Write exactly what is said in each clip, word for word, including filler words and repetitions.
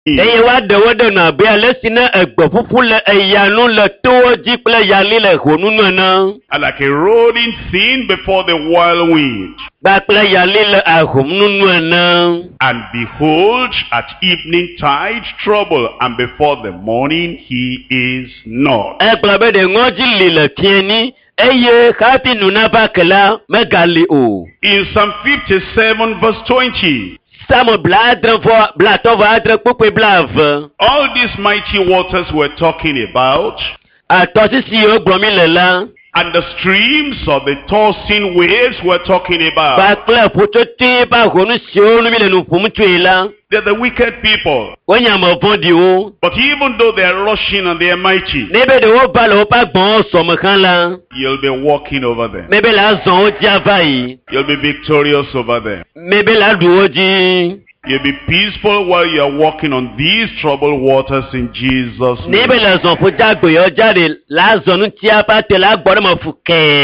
Eye wa dewo de na be alesina egbo fufu le eyanu le towo ji ple yali le honunu na. And like a rolling thing before the whirlwind. Ba ple yali le ahomunu na. And behold, at evening tide trouble, and before the morning he is not. Egbo be de ngoji li le pieni. Eye kati nunaba kela megali o. In Psalm fifty-seven verse twenty. Samo bladre vo blato vadre pupe blave. All these mighty waters we're talking about. Atosi si o gromi lela. And the streams of the tossing waves we're talking about. Ba kle putote ba honu si o nu mi le nu pumutuela. They're the wicked people. Wanya mo vondi o. But even though they are rushing and they are mighty, Nebe de o balo pa gbon so mo kan la. you'll be walking over them. Mebe la zon o java yi. You'll be victorious over them. Mebe la du oji. You'll be peaceful while you are walking on these troubled waters in Jesus' name. Nebe la zon fu jagbe yo jade la zon nu ti apa te la gboro mo fu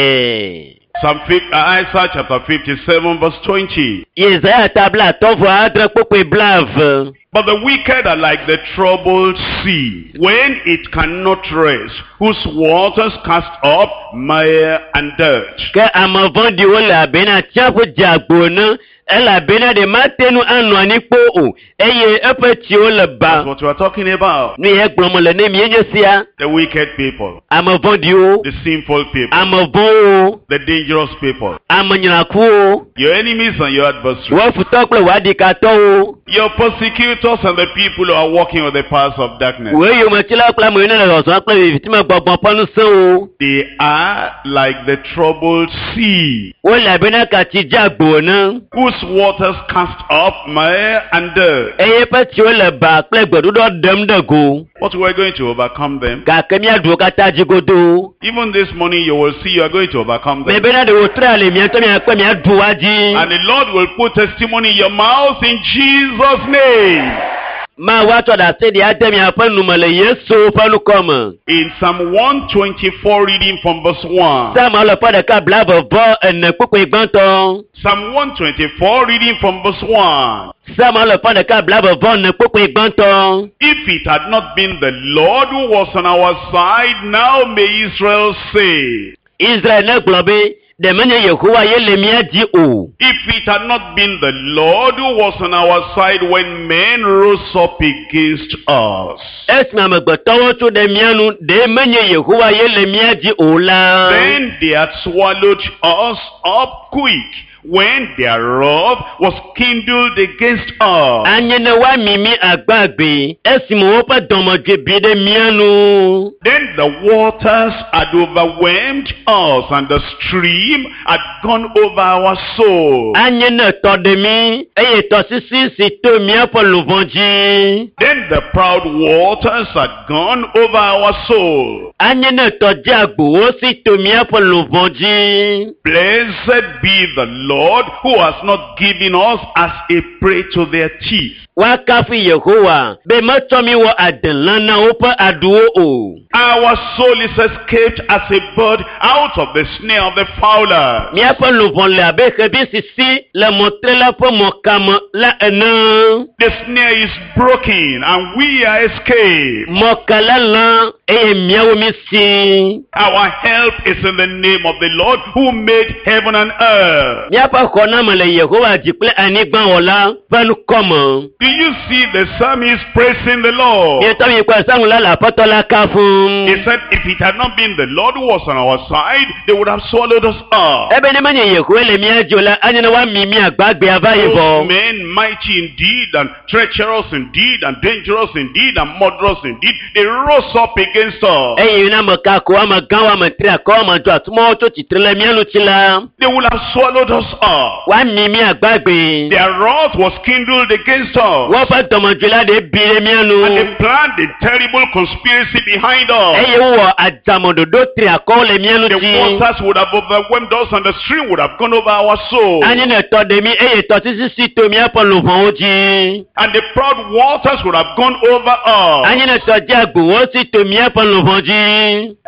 ke. Psalm fifty, Isaiah chapter fifty-seven verse twenty. Isaiah tabla to vo adre pupe blave. But the wicked are like the troubled sea, when it cannot rest, whose waters cast up mire and dirt. Ke amavondi o la bena chafu jagbo na. Ela bena de matenu anu anipo o. Eye epe ti o le ba. That's what we are talking about. Ni e gbromo le ne mi enyesia. The wicked people, Amavondi o. the sinful people, Amavon o. the dangerous people, Amanyiraku o. your enemies and your adversaries, Wo futokle wadi kato o. your persecutors and the people who are walking on the paths of darkness. We yo machila kla mo ina lo so kla vitima gbogbo ponu so o. They are like the troubled sea, Wo la bena ka ti jagbo na. whose waters cast up mire and dirt. Eye pe ti o le ba kle gbodudo dem de go. But we're going to overcome them. Ka kemi adu ka ta jigodo. Even this morning you will see you are going to overcome Me them. bena de o tra le mi to mi akwa mi adu waji. And the Lord will put testimony in your mouth in Jesus' name. Ma wato da se di ate mi afa numale Yesu panu koma. In Psalm one twenty-four, reading from verse one. Sa ma lo pa de ka blavo bo ene pupo igbanton. Psalm one twenty-four, reading from verse one. Sa ma lo pa de ka blavo bo ene pupo igbanton. If it had not been the Lord who was on our side, now may Israel say. Israel ne globe de menye Yehowa ye le mi adi o. If it had not been the Lord who was on our side when men rose up against us, Esma me gbotowo to de mianu de menye Yehowa ye le mi adi o la. then they had swallowed us up quick, when their wrath was kindled against us. Anyene wa mimi agbagbe. Esimo wo pa domoje bi de mianu. Then the waters had overwhelmed us, and the stream had gone over our soul. Anyene to de mi. Eye to sisi si to mi apo luvonji. Then the proud waters had gone over our soul. Anyene to jagbo o si to mi apo luvonji. Blessed be the Lord, who has not given us as a prey to their teeth. Wa kafi Yehowa. Be ma to mi wo adelana o pa aduo o. Our soul is escaped as a bird out of the snare of the fowler. Mi apo luvon le abe kebi sisi le montre la po mokama la ena. The snare is broken, and we are escaped. Mokala la eye miawo mi si. Our help is in the name of the Lord, who made heaven and earth. Mi apo kona male Yehowa jiple anigban ola vanu komo. Do you see the psalmist praising the Lord? Mi to mi kwa sangu la la poto la kafun. He said, if it had not been the Lord who was on our side, they would have swallowed us up. Ebe ni menye Yehowa le mi ajola anyene wa mimi agbagbe avaye Those bo. men, mighty indeed, and treacherous indeed, and dangerous indeed, and murderous indeed, they rose up against us. Eye na maka ko ama gan wa matria ko ama jo atumo to titrele mi anu chila. They would have swallowed us up. Wa mimi agbagbe. Their wrath was kindled against us. Wo fa domojola de bire mi And anu. they planned a terrible conspiracy behind us. Eye wo ajamododo tri akole mi anu The ti. waters would have overwhelmed us, and the stream would have gone over our soul. Anyene to de mi eye to sisi si to mi apo luvon oji. And the proud waters would have gone over us. Anyene to jagbo o si to mi apo luvon ji.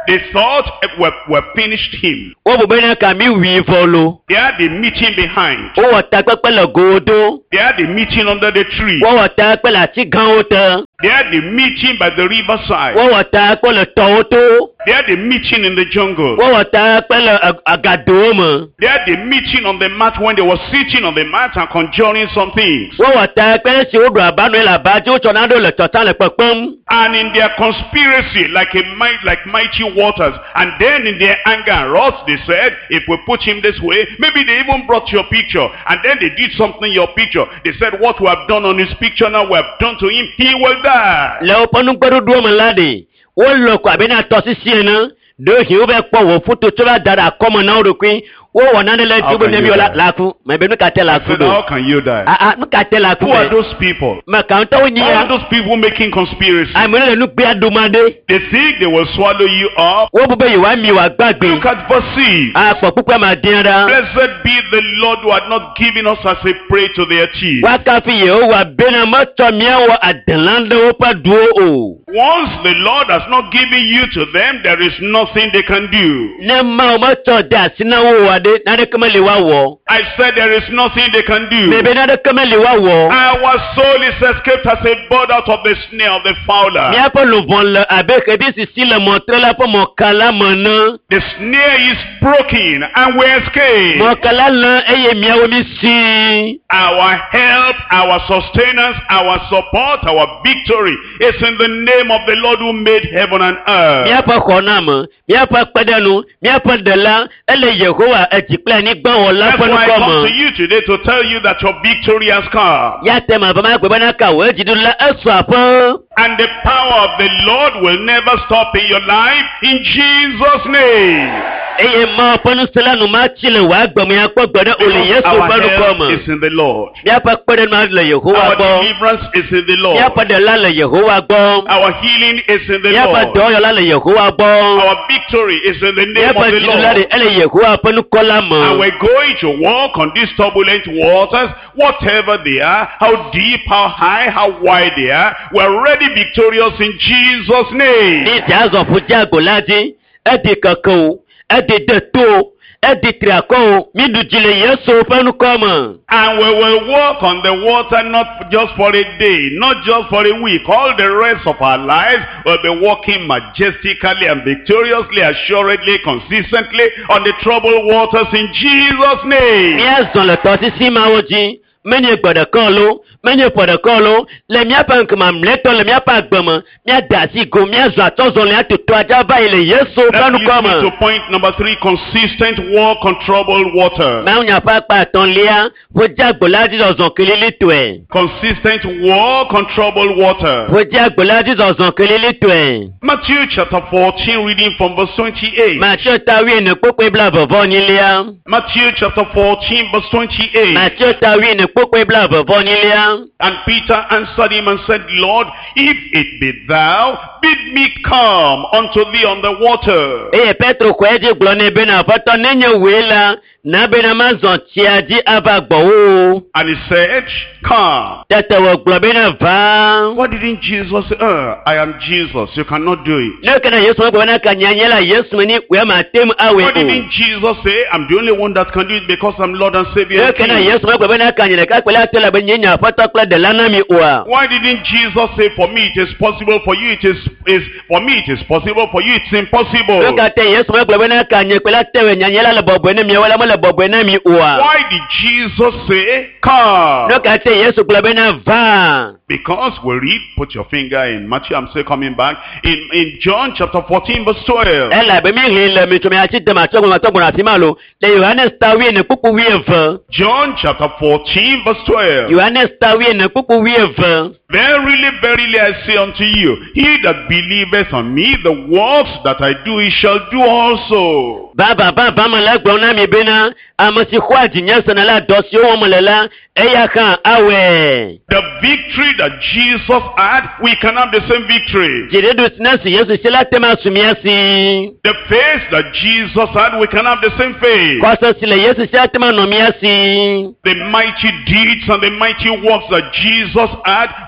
They thought we we finished him. Wọ́n bò bẹ́ẹ̀ ká mi wì í fọlọ́. They had the meeting behind. Ó wọ̀ ta pẹ́pẹ́ lọ gòdó. They had the meeting under the tree. Wọ́n wọ̀ ta pẹ́ la ti gan ó tán. They had the meeting by the riverside. Wọ́n wọ̀ ta pẹ́ lọ tọ̀ ó tó. They had the meeting in the jungle. Wọ́n wọ̀ ta pẹ́ lọ àgàdo mọ̀. They had the meeting on the mat when they were sitting on the mat and conjuring some things. Wọ́n wọ̀ ta pẹ́ sí odò àbánu ẹ̀ làbá tí ó tọ̀ náà lọ tọ̀tàn lẹ̀ pẹ̀pẹ́m. And in their conspiracy, like a might, like mighty waters, and then in their anger and wrath, they said, if we put him this way, maybe they even brought your picture, and then they did something in your picture. They said, what we have done on his picture now, we have done to him, he will die. Lẹ́wọ́ pọ́nú gbọ́dọ̀ dúró mọ́ láde, wọ́n lọ kọ́ àbí náà tọ́ sí sí ẹ̀ náà, dóòhì ó bẹ pọ̀ wò fótó tó bá dára kọ́mọ náà rò pé wọ́n wọ̀ náà nílẹ̀ tí ó bẹ nẹ́bí ọ̀la làákú, mà bẹ nùkà tẹ́ làákú I said, dò. how can you die? Ah ah nùkà tẹ́ làákú Who are bẹ. those people? Mà kàn tó Who yíya. are those people making conspiracy? Àmì nílẹ̀ nù gbé adomade. They think they will swallow you up. Wọ́n bú bẹ́ yìí wá mi wà gbàgbé. Look at verse six. Àpọ̀ púpọ̀ máa dín ara. Blessed be the Lord who had not given us as a prey to their teeth. Wákàtí yìí ó wà bẹ́ẹ̀ mọ́tò miẹ́wọ̀ àdìláńdẹ́wọ́ pẹ́ dúró o. Once the Lord has not given you to them, there is nothing they can do. Ní ma mọ́tò dà sínáwó wà dé, náà dé kọ́mẹ́lì wá wọ̀. I said there is nothing they can do. Bèbè náà dé kọ́mẹ́lì wá wọ̀. Our soul is escaped as a bird out of the snare of the fowler. Mia po lo von le abe ke bi sisi le mo tre la po mo kala mo na. The snare is broken and we escape. Mo kala na eye mia wo mi si. Our help, our sustenance, our support, our victory is in the name of the Lord who made heaven and earth. Mia po ko na mo, mia po pedanu, mia po de la ele Yehowa e ti plan ni gban o la That's po why I ko come mo. to you today to tell you that your victory has come. Ya te ma ba ma pe bana ka we ji du la eso apo. And the power of the Lord will never stop in your life in Jesus' name. Eye ma po nu sela nu ma chi le wa gbo mi apo gbodo o le Yesu Our ba nu ko help mo. is in the Lord. Mia po pede ma le Yehowa Our gbo. deliverance is in the Lord. Mia po de la le Yehowa gbo. Our healing is in the Mia po Lord. do yo la le Yehowa gbo. Our victory is in the name Mia of po the ji du la de Lord. ele Yehowa po nu ko la mo. And we're going to walk on these turbulent waters, whatever they are, how deep, how high, how wide they are. We're already victorious in Jesus' name. Ní ìjà azọ̀ fún jágò láti, ẹ di kankan o, ẹ di dètò o, ẹ di tìràkọ́ o, mí dùjìlẹ̀ Yéṣu fẹ́nu kọ́ mọ̀. And we will walk on the water not just for a day, not just for a week. All the rest of our lives we'll be walking majestically and victoriously, assuredly, consistently on the troubled waters in Jesus' Ní name. ẹ̀sán lẹ̀tọ́ sí sí máa wọ́n jí, mẹ́ni gbọ̀dọ̀ kan ló, mẹ́ni gbọ̀dọ̀ kan ló, lẹ́mí àpá nkùmà mìlẹ́tọ̀ lẹ́mí àpá gbọ̀mọ̀, mí àdá sí go, mí àzọ̀ àtọ́zọ̀ lẹ́yìn àtòtò ajá báyìí lè Yéṣu That fẹ́nu leads kọ́ me mọ̀. to point number three, consistent walk on troubled water. Máa ń yàn pápá àtàn léa, fún jágbó láti ọ̀zàn kele létò ẹ̀. Consistent walk on troubled water. Fún jágbó láti ọ̀zàn kele létò ẹ̀. Matthew chapter fourteen, reading from verse twenty-eight. Màá tí ó ta wí ẹ̀nà pópó ibùdó àbọ̀bọ̀ níléa. Matthew chapter fourteen, verse twenty-eight. Màá tí ó ta wí ẹ̀nà pópó ibùdó àbọ̀bọ̀ níléa. And Peter answered him and said, Lord, if it be thou, bid me come unto thee on the water. Eye Petro kò ẹ́ jí gbọ́ ní ebe náà fọ́tọ́ níyẹn wèé la, nábẹ́ náà máa zàn tí a jí abàgbọ̀ wò. And he said, come. Tẹ̀tẹ̀ wọ̀ gbọ́ bí náà bá. What didn't Jesus say? Uh, I am Jesus. You cannot do it. Lókè náà Yéṣu wọn gbọ́ náà kàn yẹn yẹn la Yéṣu ní wẹ́ẹ́ máa tẹ́ mu àwẹ̀ What o. didn't Jesus say? I'm the only one that can do it because I'm Lord and Savior. and Lókè náà King. Yéṣu wọn gbọ́ náà kàn yẹn ká pẹ̀lú àtọ́lá bẹ́ẹ̀ yẹn yàn fọ́tọ́ pẹ̀lú dẹ̀ lánàá mi wà. Why didn't Jesus say, for me it is possible, for you it is, is for me it is possible, for you it's impossible? Lókè tẹ Yéṣu wọn gbọ́ náà kàn yẹn pẹ̀lú àtẹ̀wẹ̀ yẹn yẹn lálẹ́ bọ̀bọ̀ ẹ̀nà mi wọ́n lọ́mọ́ bọ̀bọ̀ ẹ̀nà mi wà. Why did Jesus say, come? Lókè tẹ Yéṣu gbọ́ náà bá. Because we read, put your finger in Matthew, I'm still coming back, in, in John chapter fourteen verse twelve. Ẹ là bẹ́ mi rìn lẹ̀ mi tún mi àti dẹ̀mà àtọ́gbọ̀n àtọ́gbọ̀n àti máa lò. Lẹ Yohanes ta wí ẹ̀nà púpù wí ẹ̀fọ́. John chapter fourteen verse twelve. Yohanes ta wí ẹ̀nà púpù wí ẹ̀fọ́. Verily, verily, I say unto you, he that believeth on me, the works that I do, he shall do also. Bàbá bàbá mà lágbọ̀n náà mi bí náà, àmọ́ sí kó àjìyàn sọ̀nà ládọ́sí ó wọ́n mọ̀lẹ́lá, ẹ̀yà kan àwẹ̀. The victory that Jesus had, we can have the same victory. Jìdédù sinẹ́sì Yéṣu ṣe láti máa sùn mìíràn sí i. The faith that Jesus had, we can have the same faith. Kọ́sọ̀ sílẹ̀ Yéṣu ṣe láti máa nà mìíràn sí i. The mighty deeds and the mighty works that Jesus had,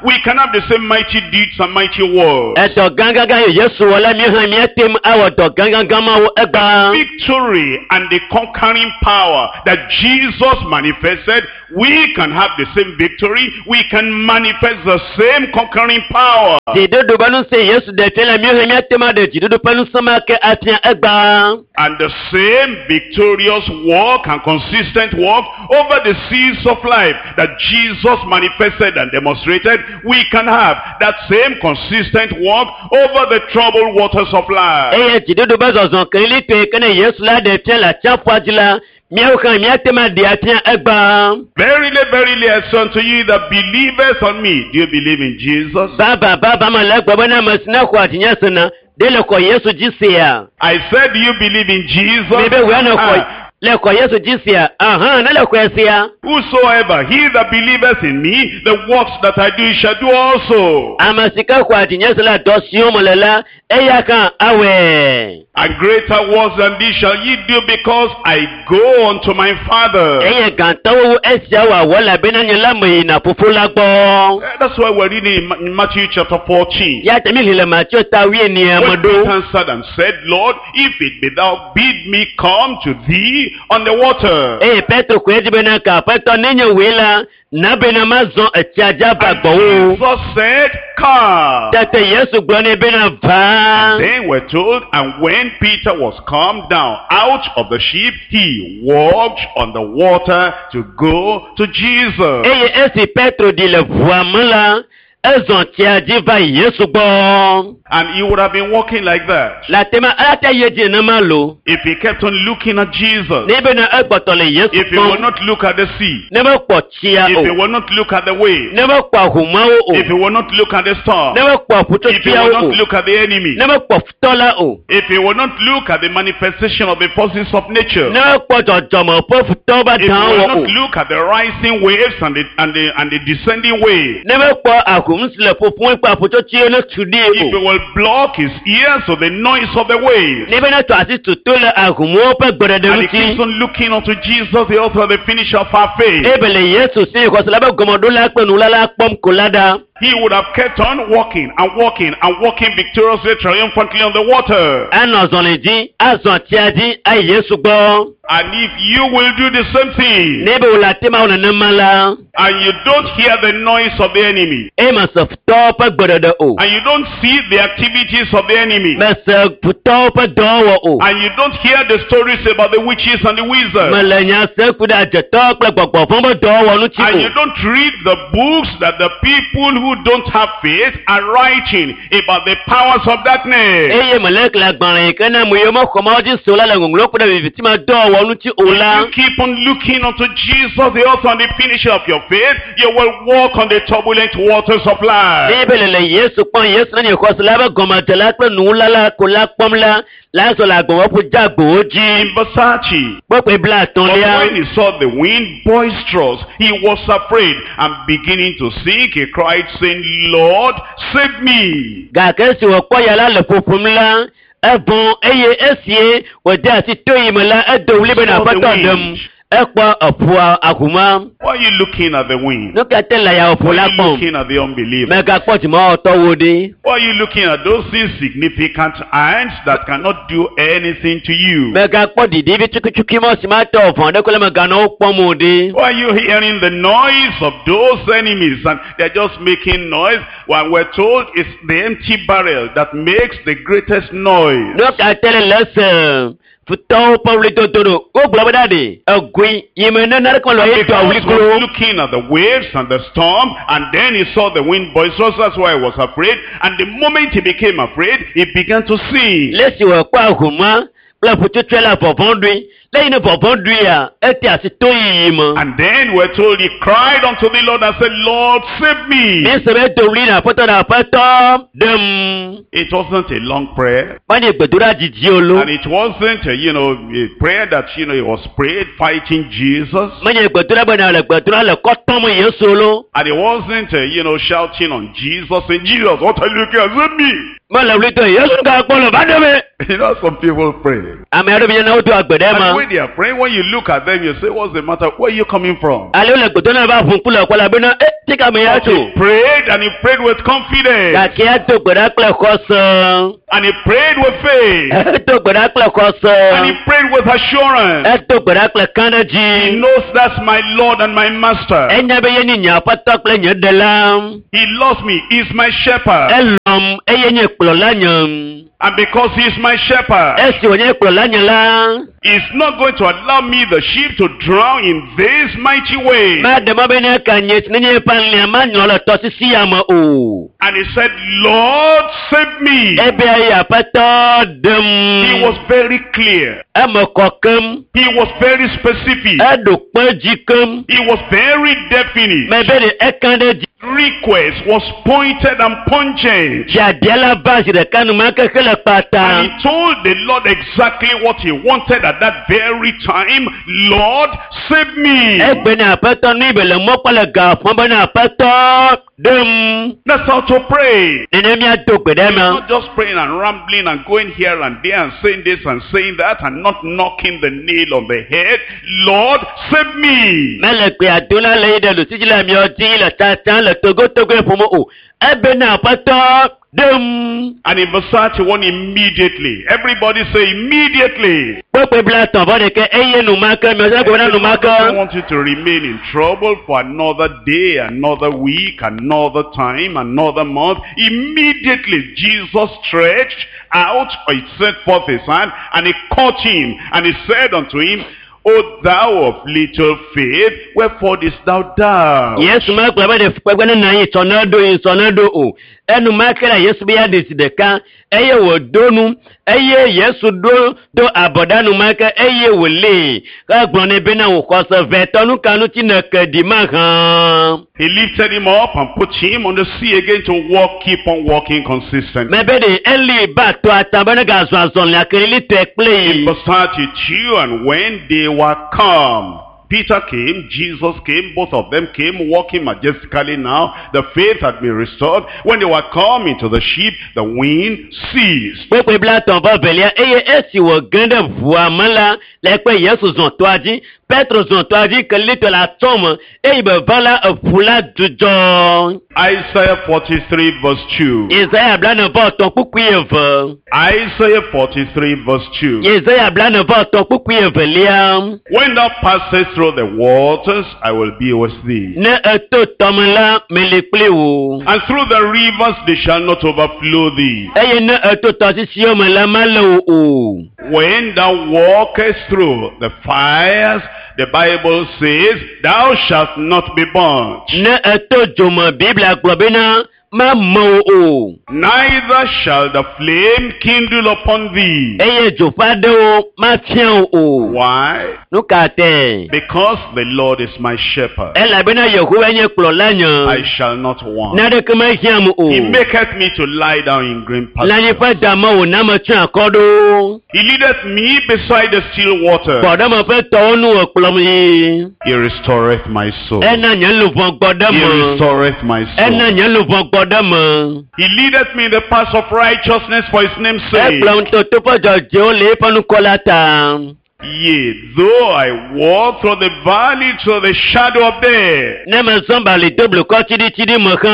we can have the same mighty deeds and mighty words. Ẹ̀dọ̀ gángan yìí Jésù wọlé mi hàn mí ẹ̀ tẹ́ mu ẹ̀wọ̀ dọ̀ gángan máa wọ ẹgbàá. Victory and the conquering power that Jesus manifested, we can have the same victory. We can manifest the same conquering power. Jìdúdú bẹ́nu ṣe Jésù dẹ̀ tẹ́lẹ̀ mi hàn mí ẹ̀ tẹ́ máa dẹ̀ jìdúdú bẹ́nu sọ́mà kẹ́ àfihàn ẹgbàá. And the same victorious walk and consistent walk over the seas of life that Jesus manifested and demonstrated, we can have that same consistent walk over the troubled waters of life. Ẹ̀yẹ jìdúdú bẹ́ zọ̀zọ̀ kìrìlì pé kẹ́nẹ̀ Jésù ládẹ̀ tẹ́ la tíá fàjìlá miawo kan miá tẹ́ máa dẹ̀ àfihàn ẹgbàá. Verily, verily, I say unto you that believeth on me. Do you believe in Jesus? Bàbá bàbá mà lẹ́gbẹ̀ẹ́ bọ́ náà mà sí náà kọ́ àtìyàn sọ̀nà délẹ̀ kọ́ Jésù jí sí ya. I said, do you believe in Jesus? Bébé wẹ́n náà kọ́ Ah. lẹ́kọ̀ọ́ Jésù jí sí ya. Ahán náà lẹ́kọ̀ọ́ ẹ̀ sí ya. Whosoever he that believeth in me, the works that I do shall do also. Àmàsíkà kọ́ àtìyàn sọ̀lá dọ̀ sí ọmọlẹ́lá ẹ̀yà kan awẹ̀. And greater works than this shall ye do, because I go unto my Father. Ẹ̀yẹ gàntàwó ẹ̀sìá wà wọ́lá bí náà yẹn lámọ̀ yìí nà fúfú lágbọ́. Eh, That's why we're reading in Ma- in Matthew chapter fourteen. Yá tẹ̀mí ìlẹ̀ màá tí ó ta wíyẹ ní When ẹ̀mọ́dó. Peter answered and said, Lord, if it be thou, bid me come to thee on the water. Ẹ̀yẹ Pẹ́tro kò ẹ́dí bẹ́ẹ̀ náà kà pẹ́tọ́ níyẹn wèé la nàbẹ̀ náà má zọ ẹ̀tí ajá bá And gbọ̀ wò. Jesus said, come. Tẹ̀tẹ̀ Yẹ́sù gbọ́ ní bẹ́ẹ̀ náà bá. Then we're told, and when Peter was come down out of the ship, he walked on the water to go to Jesus. Ẹ̀yẹ ẹ̀sì Pẹ́tro di lẹ̀ vùàmúlà ẹ̀zọ̀n tí ajé bá Yẹ́sù gbọ́. And he would have been walking like that Làtẹ̀má alátẹ̀yẹ jì náà má lò. if he kept on looking at Jesus. Níbẹ̀ náà ẹ̀ gbọ̀tọ̀ lè Yẹ́sù If he will gbọ́. not look at the sea. Níbẹ̀ pọ̀ tíya If o. he will not look at the waves. Níbẹ̀ pọ̀ àhùmáwò o. If he will not look at the storm. Níbẹ̀ pọ̀ àpótó If he tíya will o. not look at the enemy. Níbẹ̀ pọ̀ tọ́lá o. If he will not look at the manifestation of the forces of nature. Níbẹ̀ pọ̀ jọ̀jọ̀mọ̀ pọ̀ tọ́ba If he dán will wọ̀ o. not look at the rising waves and the and the and the descending waves. Níbẹ̀ pọ̀ àhùmsílẹ̀ fúnfún ipa àpótó tíya ló tù dé If he o. will block his ears to the noise of the waves. Níbẹ̀ náà tó àti tòtó lẹ̀ àhùmọ́ pẹ̀ gbọ̀dọ̀dọ̀ And he lùtí. keeps on looking unto Jesus, the author and the finisher of our faith. Ebele Yesu sí ìkọsílábẹ̀ gọmọdún lápẹ̀ nù lálá pọ́m kò ládàá. He would have kept on walking and walking and walking victoriously, triumphantly on the water. Ẹnà ọ̀zọ̀lẹ̀ dín, àzọ̀ tí a dín, ayé Yesu gbọ́. And if you will do the same thing, Níbẹ̀ wò láti máa wọ̀nà ní mmala. and you don't hear the noise of the enemy, Ẹ mà sọ tọ́ pẹ́ gbọ̀dọ̀dọ̀ o. and you don't see the activities of the enemy, Mẹsẹ̀ tọ́ pẹ́ dọ́wọ̀ o. and you don't hear the stories about the witches and the wizards, Mẹlẹ̀nyà sẹ́kùdà àjẹtọ́ pẹ́ gbọ̀gbọ̀ fún bọ́ dọ́wọ̀ ní tí and you o. don't read the books that the people who don't have faith are writing about the powers of darkness. Eye mọ̀lẹ́kìlá gbọ̀nrín kẹ́nà mú yóò mọ̀ kọ́ máa jí sọ lálẹ́ ngòngò lókùnrin bèbí tí máa dọ́wọ̀ ní tí o la. You keep on looking unto Jesus, the author and the finisher of your faith, you will walk on the turbulent waters of life. Níbẹ̀ lẹ̀lẹ̀ Yesu pọ́n Yesu náà ní ìkọsílábẹ̀ gọmọdé lápẹ̀ nù lálá kò lápọ́m la. Láìsọ̀ làgbọ̀wọ́ fún jágbó ó jí. In Versace, Gbọ́pẹ́ bílà tán but léa. when he saw the wind boisterous, he was afraid, and beginning to sink, he cried, saying, Lord, save me. Gàkẹ́sì wọ̀ pọ̀ yàrá lẹ̀ funfun ńlá. Ẹ̀bùn eye esie wòde àti tóyìmọ̀lá ẹ̀dọ̀ wílé bẹ́ẹ̀ náà fọ́tọ̀ dẹ̀m. Ẹ̀pọ̀ ọ̀pọ̀ àkùmá. Why are you looking at the wind? Lókè tẹ̀lé ya ọ̀pọ̀ Why are you lápọ̀n. looking at the unbeliever? Mẹ́ka pọ̀ tì mọ́ ọ̀tọ̀ wo de. Why are you looking at those insignificant ants that cannot do anything to you? Mẹ́ka pọ̀ dìde bí túkútúkú mọ̀ sí máa tọ̀ ọ̀fọ̀n ọ̀dẹ́kọ́lẹ́ mẹ́ka náà ó pọ́n mọ́ de. Why are you hearing the noise of those enemies and they're just making noise? When we're told it's the empty barrel that makes the greatest noise. Lókè tẹ̀lé lẹ́sẹ̀. Futọ́ pọ̀wulí tó toro. Ó gbọ́dọ̀ bá dàdé. Ẹ̀gbìn yìí náà náà kọ́ lọ yé tó àwùlí Because he was kúrò. looking at the waves and the storm, and then he saw the wind boisterous. That's why he was afraid. And the moment he became afraid, he began to sing. Lẹ́sìn wọ̀ pọ̀ àkùmá. Pẹ̀lú tẹ́lẹ̀ fọ̀fọ́n dùn. Lẹ́yìn náà fọ̀fọ́n dùn yà. Ẹ ti àti tó yìí mọ́. And then we're told he cried unto the Lord and said, Lord, save me. Ní sẹ́bẹ̀ dòwúlì náà fọ́tọ̀ náà fẹ́tọ́ dẹ́m. It wasn't a long prayer. Wọ́n ní gbẹ̀dúrà jìjì olo. And it wasn't, a, you know, a prayer that, you know, he was prayed fighting Jesus. Wọ́n ní gbẹ̀dúrà bẹ̀ náà lẹ̀ gbẹ̀dúrà lẹ̀ kọ́ tọ́mù Yéṣu olo. And he wasn't, uh, you know, shouting on Jesus, saying, Jesus, what are you looking at? Save me. Mà là lý tôi Yesu ka kwa lo ba de me. You know, some people pray. Ame ado bi na o to agbede ma. And when they are praying, when you look at them, you say, what's the matter? Where are you coming from? Ale le goto na ba fun kula kwa la be na eh tika me ya But he to. prayed and he prayed with confidence. Ka ki a to gbeda kle koso. And he prayed with faith. To gbeda kle koso. And he prayed with assurance. E to gbeda kle He kanaji. knows that's my Lord and my Master. Enya be ye ni nya pato kle nye delam. He loves me. He's my shepherd. Elom eye nye klo la nyam. And because he's my shepherd, Esi onye klo la nyala. he's not going to allow me, the sheep, to drown in this mighty way. Ma de ma be ne ka nye ni nye pan le ma nyolo to sisi ya ma o. And he said, Lord, save me. Ebe ya pato dem. He was very clear. E mo kokem. He was very specific. E do pe jikem. He was very definite. Me be de e kan de Request was pointed and pungent. ja diala basi de kanu ma ke kele And pata. he told the Lord exactly what he wanted at that very time. Lord, save me. E gbe na pato ni be le mo pa le ga fon be na pato dem. That's how to pray. Nene mi a do gbe de He's ma. not just praying and rambling and going here and there and saying this and saying that and not knocking the nail on the head. Lord, save me. Me le pe aduna le de lu sijila mi o ti le tatan le togo togo e fomo o. E be na pato dem. And in verse thirty-one, immediately. Everybody say immediately. Pope bla ton bo de ke eye nu ma ke mi o se gbe na nu ma I don't ke. want you to remain in trouble for another day, another week, another time, another month. Immediately Jesus stretched out, or he set forth his hand, and he caught him, and he said unto him, O thou of little faith, wherefore didst thou doubt? Yesu ma kwa ba de kwa na na yi tornado yi tornado o. Enu ma kera Yesu bi ya de si de kan. Eye wo donu. Eye Yesu do do abodanu ma ke eye wo le. Ka gbon ne be na wo ko so ve tonu kanu ti na ke di ma kan. He lifted him up and put him on the sea again to walk, keep on walking consistently. Me be de eli ba to atamba na ga so azon la ke li te In play. verse thirty-two, and when they were come, Peter came, Jesus came, both of them came, walking majestically now. The faith had been restored. When they were come into the ship, the wind ceased. Pope bla ton ba belia eye esi wo gande voa mala le pe Yesu zon to aji. Petro zon to aji ke li to la tome e be vala e fula dujo. Isaiah forty-three verse two. Isaiah bla ne ba ton kukuye ve. Isaiah forty-three verse two. Isaiah bla ne ba ton kukuye ve liam. When thou passest through the waters, I will be with thee. Ne eto tome la me le ple wo. And through the rivers, they shall not overflow thee. Eye ne eto to si si o me la malo o. When thou walkest through the fires, the Bible says, thou shalt not be burnt. Ne eto joma Biblia globena ma mo o. Neither shall the flame kindle upon thee. Eye jofade o ma tian o. Why? Nou ka te. Because the Lord is my shepherd. Ela bena Yehowa nye klo la I nyan. shall not want. Na de kema hiam o. He maketh me to lie down in green La ni pastures. fa dama o na ma tun akodo. He leadeth me beside the still water. Bodo ma fe to nu o klo mi. He restoreth my soul. Ena nyan lu von gbodo He mo. restoreth my Ena soul. nyan lu von gbodo mo. He leadeth me in the paths of righteousness for his name's E sake. klo to to po jo je o le panu kolata. Yea, though I walk through the valley, through the shadow of death, Ne ma zomba li double ko chidi chidi mo kan.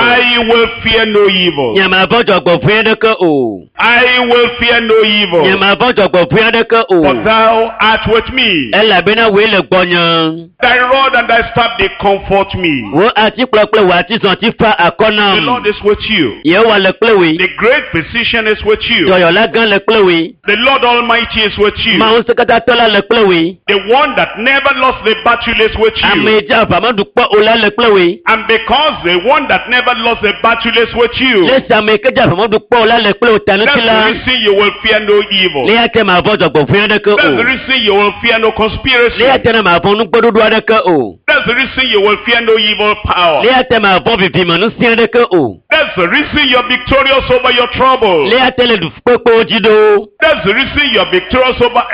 I will fear no evil. Nya ma von jo gbo fun de ko o. I will fear no Nya evil. ma von jo gbo fun de ko o. For thou art with me. Ela bena we le gbonyan. Thy rod and thy staff, they comfort me. Wo ati plople wa ti son ti fa The akona. Lord is with you. Ye wa le plewe. The great physician is with you. Joyo la gan le plewe. The Lord Almighty is with you. Ma on sekata tola le plewe. The one that never lost the battle is with you. Ame ja fa ma du po ola le plewe. And because the one that never lost the battle is with you, Le sa me ke ja fa ma du po ola le plewe tanu that's ti the la. reason you will fear no evil. Le ate ma von jo gbo fun de ko That's the o. reason you will fear no conspiracy. Le ate na ma von nu gbodu do de ko o. That's the reason you will fear no evil power. Le ate ma von vivi ma nu sien de ko o. That's the reason you're victorious over your trouble. Le ate le du popo jido. That's the reason you're victorious over every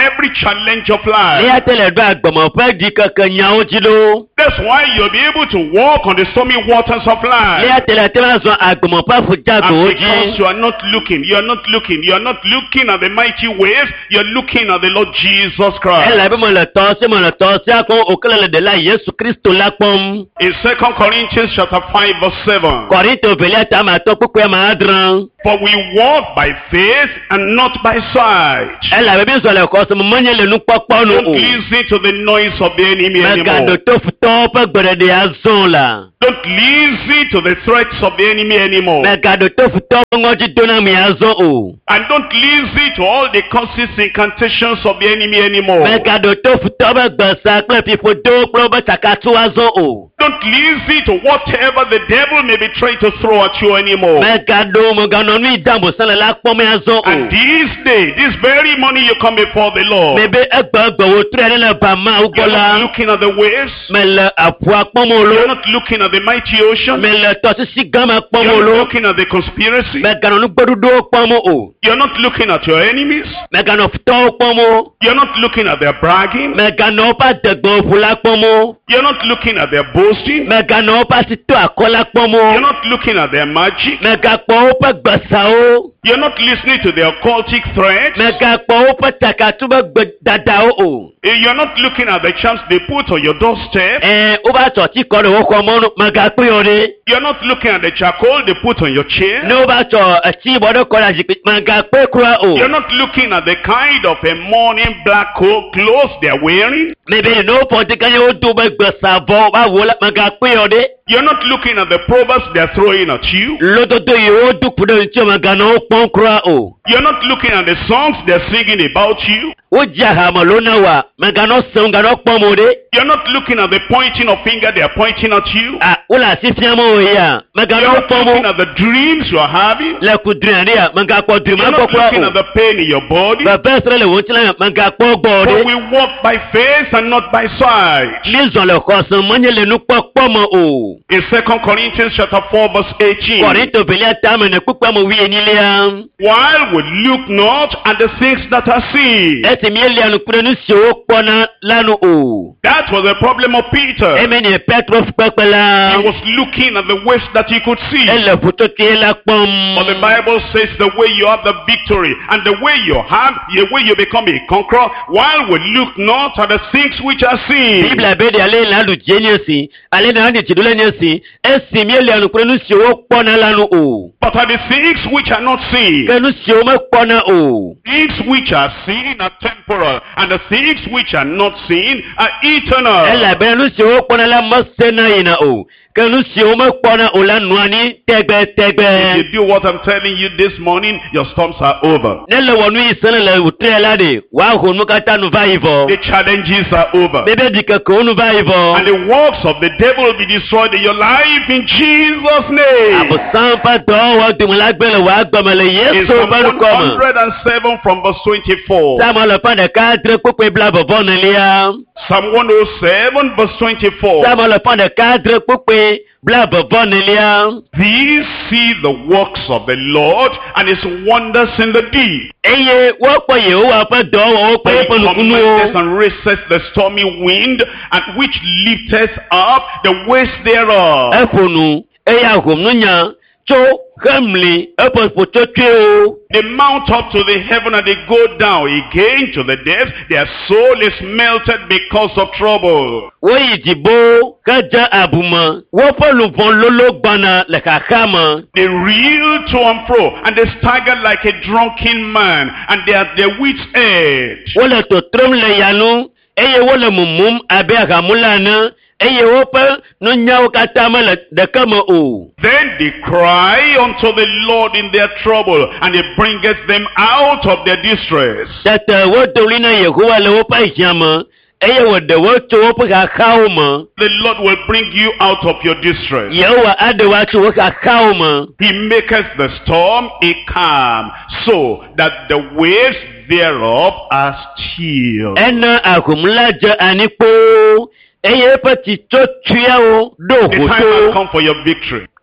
challenge of life. Léa tẹ́lẹ̀ dọ́ àgbọ̀mọ̀ fẹ́ di kankan yan ó jí ló. That's why you'll be able to walk on the stormy waters of life. Léa tẹ́lẹ̀ tẹ́lẹ̀ sọ àgbọ̀mọ̀ fẹ́ fún jágò ó And jí. because you are not looking, you are not looking, you are not looking at the mighty waves, you're looking at the Lord Jesus Ẹ Christ. là bí mo lè tọ́ sí mo lè tọ́ sí àkọ́ òkèlè lè dè láì Yéṣu Kristo lápọ́n. In Second Corinthians chapter five verse seven. Kọ̀rìntò òbèlè tá a máa tọ́ pípẹ́ máa dùn. For we walk by faith and not by sight. Ẹ là bí sọ̀lẹ̀ kọ́ sọ mo mọ́nyẹ́ lè nu pọ́pọ́ nu Don't o. listen to the noise of the enemy Mẹ́gàdò anymore. tó fi tọ́ pẹ́ gbẹ̀rẹ̀ de azọ́n la. Don't listen to the threats of the enemy anymore. Mẹ́gàdò tó fi tọ́ ŋọ́jú dóná mi azọ́ o. And don't listen to all the curses, incantations of the enemy anymore. Mẹ́gàdò tó fi tọ́ bẹ́ gbẹ̀sà pẹ́ fífo dó pẹ́ bẹ́ sàkátú azọ́ o. Don't listen to whatever the devil may be trying to throw at you anymore. Mẹ́gàdò mọ̀gànà ní ìdààmú sálẹ̀ lápọ́ mi azọ́ o. And this day, this very morning, you come before the Lord. Mẹ́bẹ́ ẹgbẹ̀gbẹ̀ wo tura ẹni lẹ́ bà máa You're gbọ́lá. not looking at the waves. Mẹ́lẹ̀ àpò apọ́mọ́ You're ló. not looking at the mighty ocean. Mẹ́lẹ̀ tọ́sísí gámà You're pọ́mọ́ not ló. looking at the conspiracy. Mẹ́gànà ní gbẹ́dúdó pọ́mọ́ o. You're not looking at your enemies. Mẹ́gànà tọ́ pọ́mọ́. You're not looking at their bragging. Mẹ́gànà ọba dẹ̀gbọ́n fúlá pọ́mọ́. You're not looking at their boasting. Mẹ́gànà ọba ti tó àkọ́lá You're pọ́mọ́. not looking at their magic. Mẹ́gàpọ̀ ọba gbẹ̀sà o. You're not listening to their occultic threats. Mẹ́gàpọ̀ ọba takàtúbọ̀ gbẹ dada o o. You're not looking at the charms they put on your doorstep. Ẹ ó bá tọ̀ tí kọ́ ló kọ́ mọ́nú mẹ́gàpẹ́ ọ̀rẹ́. You're not looking at the charcoal they put on your chair. Ní ó bá tọ̀ ẹtí ìbọ̀dọ̀ kọ́ la jìpé mẹ́gàpẹ́ kúrò o. You're not looking at the kind of a mourning black coat clothes they're wearing. Mẹ́bẹ̀rẹ̀ ní ó pọ̀ tí káyọ̀ ó dùn bẹ́ gbẹ̀sà bọ̀ bá wò mẹ́gàpẹ́ ọ̀rẹ́. You're not looking at the proverbs they're throwing at you. Lótótó yìí ó dùn kúrò tí mẹ́gànà ó pọ́n kúrò o. You're not looking at the songs they're singing about you. Ó jẹ́ àhàmọ̀ lónà wà mẹ́gànà sẹ́wọ̀n gànà pọ́n mọ́ de. You're not looking at the pointing of finger they're pointing at you. À ó là sí fíàmọ́ òye à mẹ́gànà You're ó not pọ́n looking mọ́. at the dreams you're having. Lẹ́kùn dùn àríyá mẹ́gàpọ̀ dùn You're máa not gbọ́ looking kúrò at o. the pain in your body. Bàbá ìsọ̀rọ̀ lè wọ́n ti láyà mẹ́gàpọ̀ gbọ́ For ọ̀rẹ́. we walk by faith and not by sight. Ní ìzọ̀lẹ̀ kọ̀ọ̀sán mọ́nyẹ́ lè nu pọ́pọ́ mọ́ o. In Second Corinthians chapter four verse eighteen. Kọ̀rìntò bìlẹ̀ táàmù ní pípẹ́ mọ̀ wíyẹ nílé ya. While we look not at the things that are seen. Ẹ sì mí lé ànúkúrẹ́ ní sòwò pọ́nà lánàá o. That was the problem of Peter. Ẹ̀mí ni Petro pẹ́pẹ́ la. He was looking at the ways that he could see. Ẹ lè fòtó tiẹ̀ la pọ́n. But the Bible says the way you have the victory and the way you have, the way you become a conqueror, while we look not at the things which are seen. Bíbélì àbẹ̀dẹ̀ alẹ́ ìlànà jẹ́ ní ẹ̀sìn. Alẹ́ náà ní ìtìdúlẹ̀ ní ẹ̀sìn. Ẹ sì mí lé ànúkúrẹ́ ní sòwò pọ́nà lánàá o. But are the things which are not seen. Kẹ́nu sòwò mẹ́ pọ́nà o. Things which are seen are temporal, and the things which are not seen are Ẹ eternal. làbẹ̀rẹ̀ ní sòwò pọ́nà la mọ́ sẹ́nà yìí na o. Kẹ́nu sòwò mẹ́ pọ́nà o la nùa ní tẹ́gbẹ́tẹ́gbẹ́. If you do what I'm telling you this morning, your storms are over. Nílẹ̀ wọ̀nú ìsẹ́nà lẹ̀ wùtẹ́ ẹ̀ láde. Wàá hùn mú ká tá nu báyìí bọ̀. The challenges are over. Bébé di kẹ̀kẹ́ ònú báyìí bọ̀. And the works of the devil will be destroyed in your life in Jesus' name. Àbùsán bá dọ̀wọ́ dùmọ̀lágbẹ̀lẹ̀ wàá gbọ̀mọ̀lẹ̀ In Yéṣu Psalm bá one kọ́ mọ̀. hundred seven from verse twenty-four. Sáàmù ọlọ́pàá ká dúró pípé bílá bọ̀bọ̀ nílé ya. Psalm one oh seven verse twenty-four. Sáàmù ọlọ́pàá ká dúró pípé bílá bọ̀bọ̀ nílé ya. These see the works of the Lord and his wonders in the deep. Eye wọ́pọ̀ yìí ó wà fẹ́ dọ̀wọ́ ó pé He pọ̀lùkúnú commandeth o. and raiseth the stormy wind, and which lifteth up the waves thereof. Ẹ fònù, ẹ yà hùmù yàn, tó hẹ́mìlì, ẹ pọ̀ pòtó tó o. They mount up to the heaven and they go down again to the depths. Their soul is melted because of trouble. Wọ́n yìí dìbò kájà àbùmọ̀, wọ́n fọ́lùfọ́n lóló gbọ́nà lẹ́kàká mọ̀. They reel to and fro, and they stagger like a drunken man, and they are at their wits' edge. Wọ́n lè tó tóró lè yanu, eye wọ́n lè mùmùm abẹ́ àgàmúlà náà, eye wọ́n pẹ́ ní nyàwó kátà mọ́ lè dẹ́kẹ́ mọ́ o. Then they cry unto the Lord in their trouble, and he bringeth them out of their distress. Tẹ̀tẹ̀ wọ́n torí náà Yehowa lè wọ́n pẹ́ ìṣẹ́ mọ́, eye wọ́n dẹ̀ wọ́n tó wọ́n pẹ́ kàkà ó mọ́. The Lord will bring you out of your distress. Yehowa adéwà tó wọ́n kàkà ó mọ́. He maketh the storm a calm, so that the waves thereof are still. Ẹnà àkùnmúlá jẹ ànípò, eye pẹ́ ti tó tuyá o The dóòkó time has tó. come for your victory.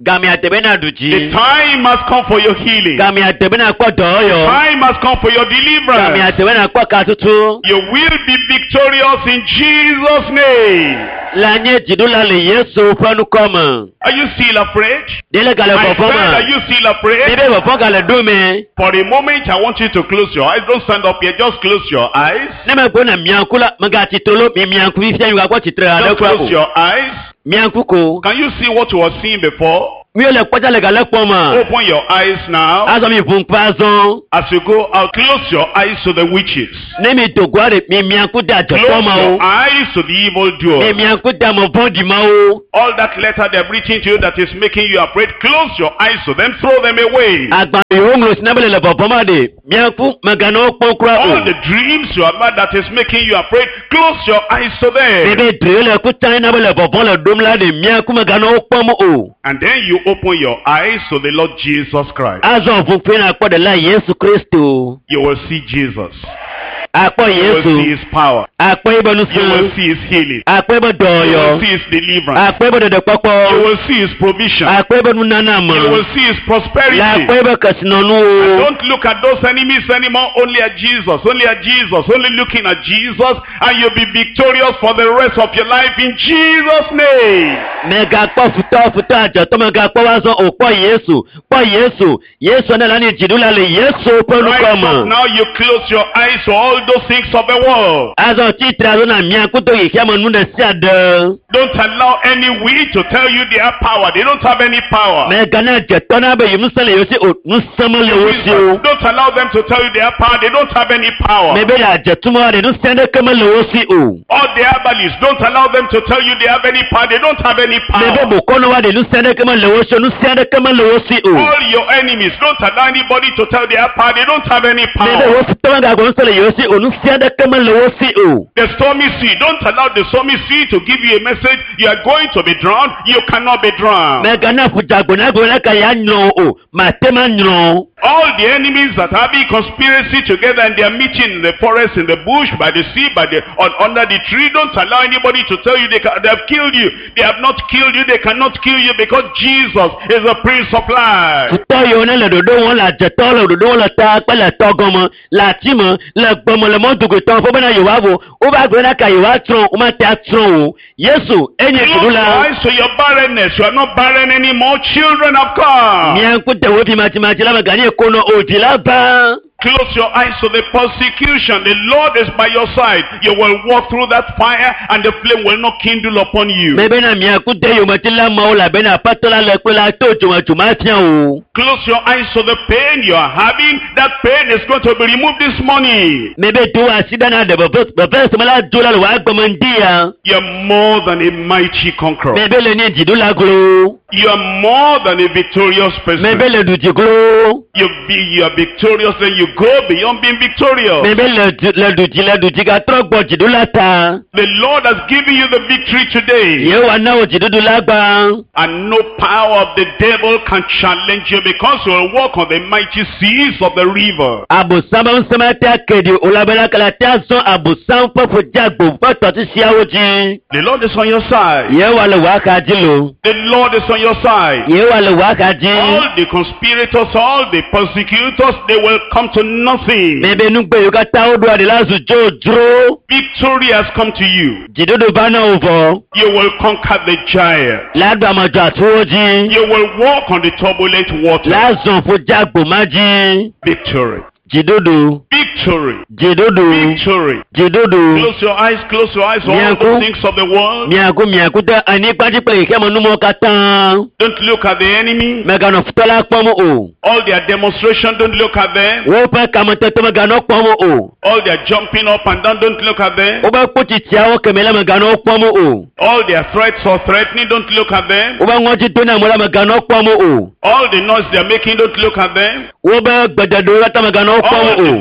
Gami atebe na The duji. time has come for your healing. Gami atebe na kwa doyo. Time has come for your Gami deliverance. atebe na kwa katutu. You will be victorious in Jesus' name. Lanye jidula le Yesu panu koma. Are you still afraid? Dele gale I said, bofoma. are you still afraid? Bebe bofo gale dume. For a moment, I want you to close your eyes. Don't stand up here. Just close your eyes. Neme bona miankula mga titolo mi mianku ifya yuga kwa chitra Just ale kwa close o. your eyes. Mianku ko. Can you see what you were seeing before? Mi ole kwaja le gale poma. Open your eyes now. Azo mi vunkwazo. As you go out, close your eyes to the witches. Nemi dogware mi mianku da Close jopoma your o. eyes to the evil Mi doer. mianku da mo bondi ma o. All that letter they're preaching to you that is making you afraid, close your eyes to them, throw them away. Agba yonglo sinabele le bofoma de. Mianku magano pokra All o. the dreams you have had that is making you afraid, close your eyes to them. Bebe drele kuta na bele bofoma le domla de mianku magano pomo o. And then you open your eyes to the Lord Jesus Christ. Azo vunpena kwa de la Yesu Kristo. You will see Jesus. Akpo You will see Yesu. his power. Akpo You ibonusu. will see his healing. Akpo ibo You doyo. will see his deliverance. Akpo ibo de You popo. will see his provision. Akpo ibo nunana You will mo. see his prosperity. La akpo ibo kasinonu And o. don't look at those enemies anymore, only at Jesus, only at Jesus, only looking at Jesus, and you'll be victorious for the rest of your life in Jesus' name. Mega kpo futo futo ajo to mega kpo wazo o kpo Yesu. Kpo Yesu. Yesu na lani jidula le Yesu ponu Right up koma. now, you close your eyes to all those things of the world. Azo chitra zo na mianku to yikiamo nunde siade. Don't allow any wind to tell you they have power. They don't have any power. Mega na jetona be yumusale yosi o nusama le wosi o. Don't allow them to tell you they have power. They don't have any power. Mebe la jetuma de nusende kama le wosi o. All the herbalists, don't allow them to tell you they have any power. They don't have any Mebe power. bukono wa de nusende kama le wosi o nusende kama le wosi o. All your enemies, don't allow anybody to tell they have power. They don't have any Mebe power. wosi toma ga gonusale yosi o nusende kama le wosi o. The stormy sea, don't allow the stormy sea to give you a message. You are going to be drowned. You cannot be drowned. Mega na fujago na go na ka ya nyo o. Matema nyo. All the enemies that are having conspiracy together and they are meeting in the forest, in the bush, by the sea, by the on, under the tree, don't allow anybody to tell you they, ca- they have killed you. They have not killed you. They cannot kill you because Jesus is the Prince of Life. Futo yo na le dodo won la jeto le dodo won la ta pe le togomo la timo le gbomo le mo dugo ton fo bana yo wa wo. O ba gbe na ka yo wa tron o ma ta tron o. Yesu enye Close your kudula. eyes to your barrenness. You are not barren anymore. Children have come. Mianku te wo bi mati mati la magani kono odi la ba. Close your eyes to the persecution. The Lord is by your side. You will walk through that fire and the flame will not kindle upon you. Mebe na mianku te yo mati la ma o la be na patola le pe la to juma juma tian o. Close your eyes to the pain you are having. That pain is going to be removed this morning. Mebe do asida na de bebe bebe semala dola le wa gbomandia. You are more than a mighty conqueror. Mebe le ni jidula glo. You are more than a victorious person. Mebe le du jiglo. You be you are victorious, then you go beyond being victorious. Mebe le du- le du le du jiga tro gbo jidula ta. The Lord has given you the victory today. Ye wa na o jidudu la gba. And no power of the devil can challenge you because you will walk on the mighty seas of the river. Abusamba nsema ta kedi olabela kala ta so abusam popo jagbo foto ti siawoji. The Lord is on your side. Ye wa le wa ka jilo. The Lord is on your side. Ye wa le wa ka ji. All the conspirators, all the persecutors, they will come to nothing. Mebe nugbe yo ka ta odo ade la su jodro. Victory has come to you. Jidudu bana ovo. You will conquer the giant. La gba mo ja tuoji. You will walk on the turbulent water. La zon fo jagbo maji. Victory. Jidudu. Victory. Jidudu. Victory. Jidudu. Close your eyes, close your eyes. All Miaku. the things of the world. Miaku miaku te ani paji pe ke mo numo katan. Don't look at the enemy. Mega no futola pomo o. All their demonstration, don't look at them. Wo pe kamote to mega no pomo o. All their jumping up and down, don't look at them. O ba puti tiawo kemela mega no pomo o. All their threats or threatening, don't look at them. O ba ngoji to na mola mega no pomo o. All the noise they're making, don't look at them. Wo ba gbededo ta mega no All pomo the o. dreams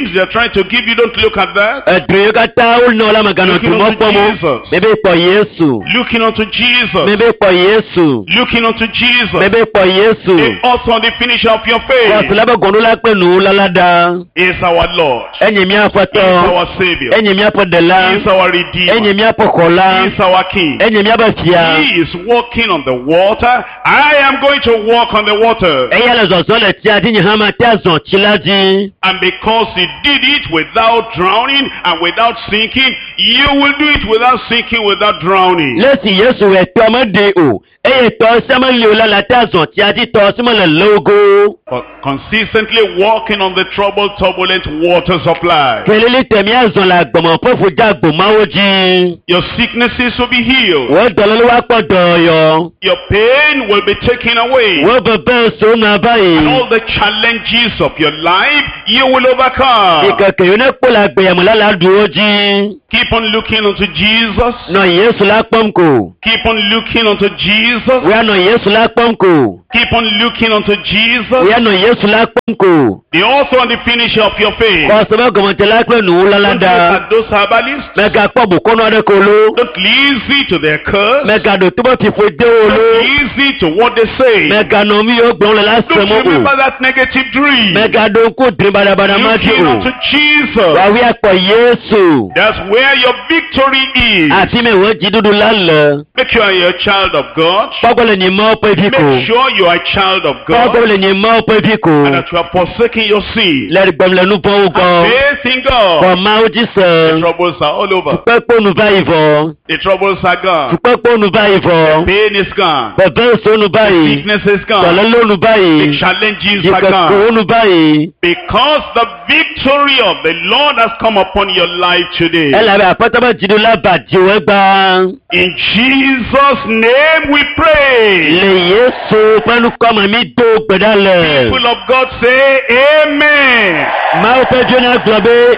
dreams they are trying to give you, don't look at that. ẹ̀dùn yóò ká tá ó nà ọ́ lámàgànà tó mọ́ pọ́ mọ́. bébè pọ̀ Yéṣu. Looking unto Jesus. bébè pọ̀ Yéṣu. Looking unto Jesus. bébè pọ̀ Yéṣu. The author and the finisher of your kọ́sì faith lábẹ́ gọ̀ọ́nù lápẹ́ nù ú láládá. is our Lord. ẹ̀yìn mi He àfọ̀tọ́. is our Savior. ẹ̀yìn mi àfọ̀dẹ̀lá. He is our ẹ̀yìn Redeemer. mi àfọ̀kọ̀lá. He is our King. ẹ̀yìn mi àbẹ̀fìà. He is walking on the water. I am going to walk on the water. ẹ̀yà lè zọ̀zọ́ lẹ̀ tí a ti yàn hàn máa tẹ́ àzọ̀ tí lájí. And because he did it without drowning and without sinking, you will do it without sinking, without drowning. lẹ́sìn Yéṣu rẹ̀ tọ́ ọmọdé o ẹ̀yẹ tọ́ sẹ́mọ́lì o lálẹ́ tẹ́ àzọ̀ tí a ti tọ́ símọ́lẹ̀ lógo. But consistently walking on the troubled, turbulent waters of life. kẹlẹ́lẹ́ tẹ̀mí àzọ̀ la gbọ̀mọ̀ fọ́fù jágbó máwó jí. Your sicknesses will be healed. wọ́n dọ̀lọ́ ló wá pọ̀ dọ̀ọ̀yọ̀. Your pain will be taken away. wọ́n bẹ̀ bẹ́ẹ̀ sọ́nù And abáyé. all the challenges of your life, you will overcome. ìkẹ̀kẹ̀ yóò ní kpọ́lá gbẹ̀yàmù lálàdúró jí. Keep on looking unto Jesus. nà Yéṣu la kpọ́nkò. Keep on looking unto Jesus. wíyá nà Yéṣu la kpọ́nkò. Keep on looking unto Jesus. wíyá nà Yéṣu la kpọ́nkò. The author and the finisher of your faith. kọ́sọ́bẹ̀ gọ̀mọ̀tẹ́ lápẹ́ nù ú Don't look lálàdá. at those herbalists. mẹ́ka kpọ́ bùkọ́nù ọdẹ kò ló. Don't listen to their curse. mẹ́ka dò túbọ̀ ti fo dé o ló. Don't listen to what they say. mẹ́ka nà omi yóò gbọ́n lọ lásìkò Don't mọ́ o. remember that negative dream. mẹ́ka dò kó dìrín badabada má ti Looking o. unto Jesus. wà wí àpọ̀ Yéṣu. That's where your victory is. àti mẹ́wọ́ jí dúdú lálẹ́. Make sure you're a child of God. pọ́kọ́lẹ̀ ní mọ́ pé bí kò. Make sure you are a child of God. pọ́kọ́lẹ̀ ní mọ́ pé bí kò. And that you are forsaking your sin. lẹ́rìí gbẹ̀mílẹ̀ nù fọ́ And wúkọ́. faith in God. kọ̀ máa ó jí The sẹ́. troubles are all over. tupẹ́ kpónu báyìí fọ́. The troubles are gone. tupẹ́ kpónu báyìí fọ́. Pain is gone. bẹ̀bẹ̀ sónu báyìí. Sickness is gone. tọ̀lẹ́ lónu The báyìí. challenges are gone. ìkẹ̀kọ̀ọ́nu báyìí. Because the victory of the Lord has come upon your life today. ẹ làbẹ̀ àpótábà jìdó lábàjì wẹ́ gbà. In Jesus' name we pray. lè Yéṣu pẹ́lú kọ́mọ mi tó gbẹ̀dálẹ̀. People of God say amen. máa ó fẹ́ jóná gbọ̀bẹ́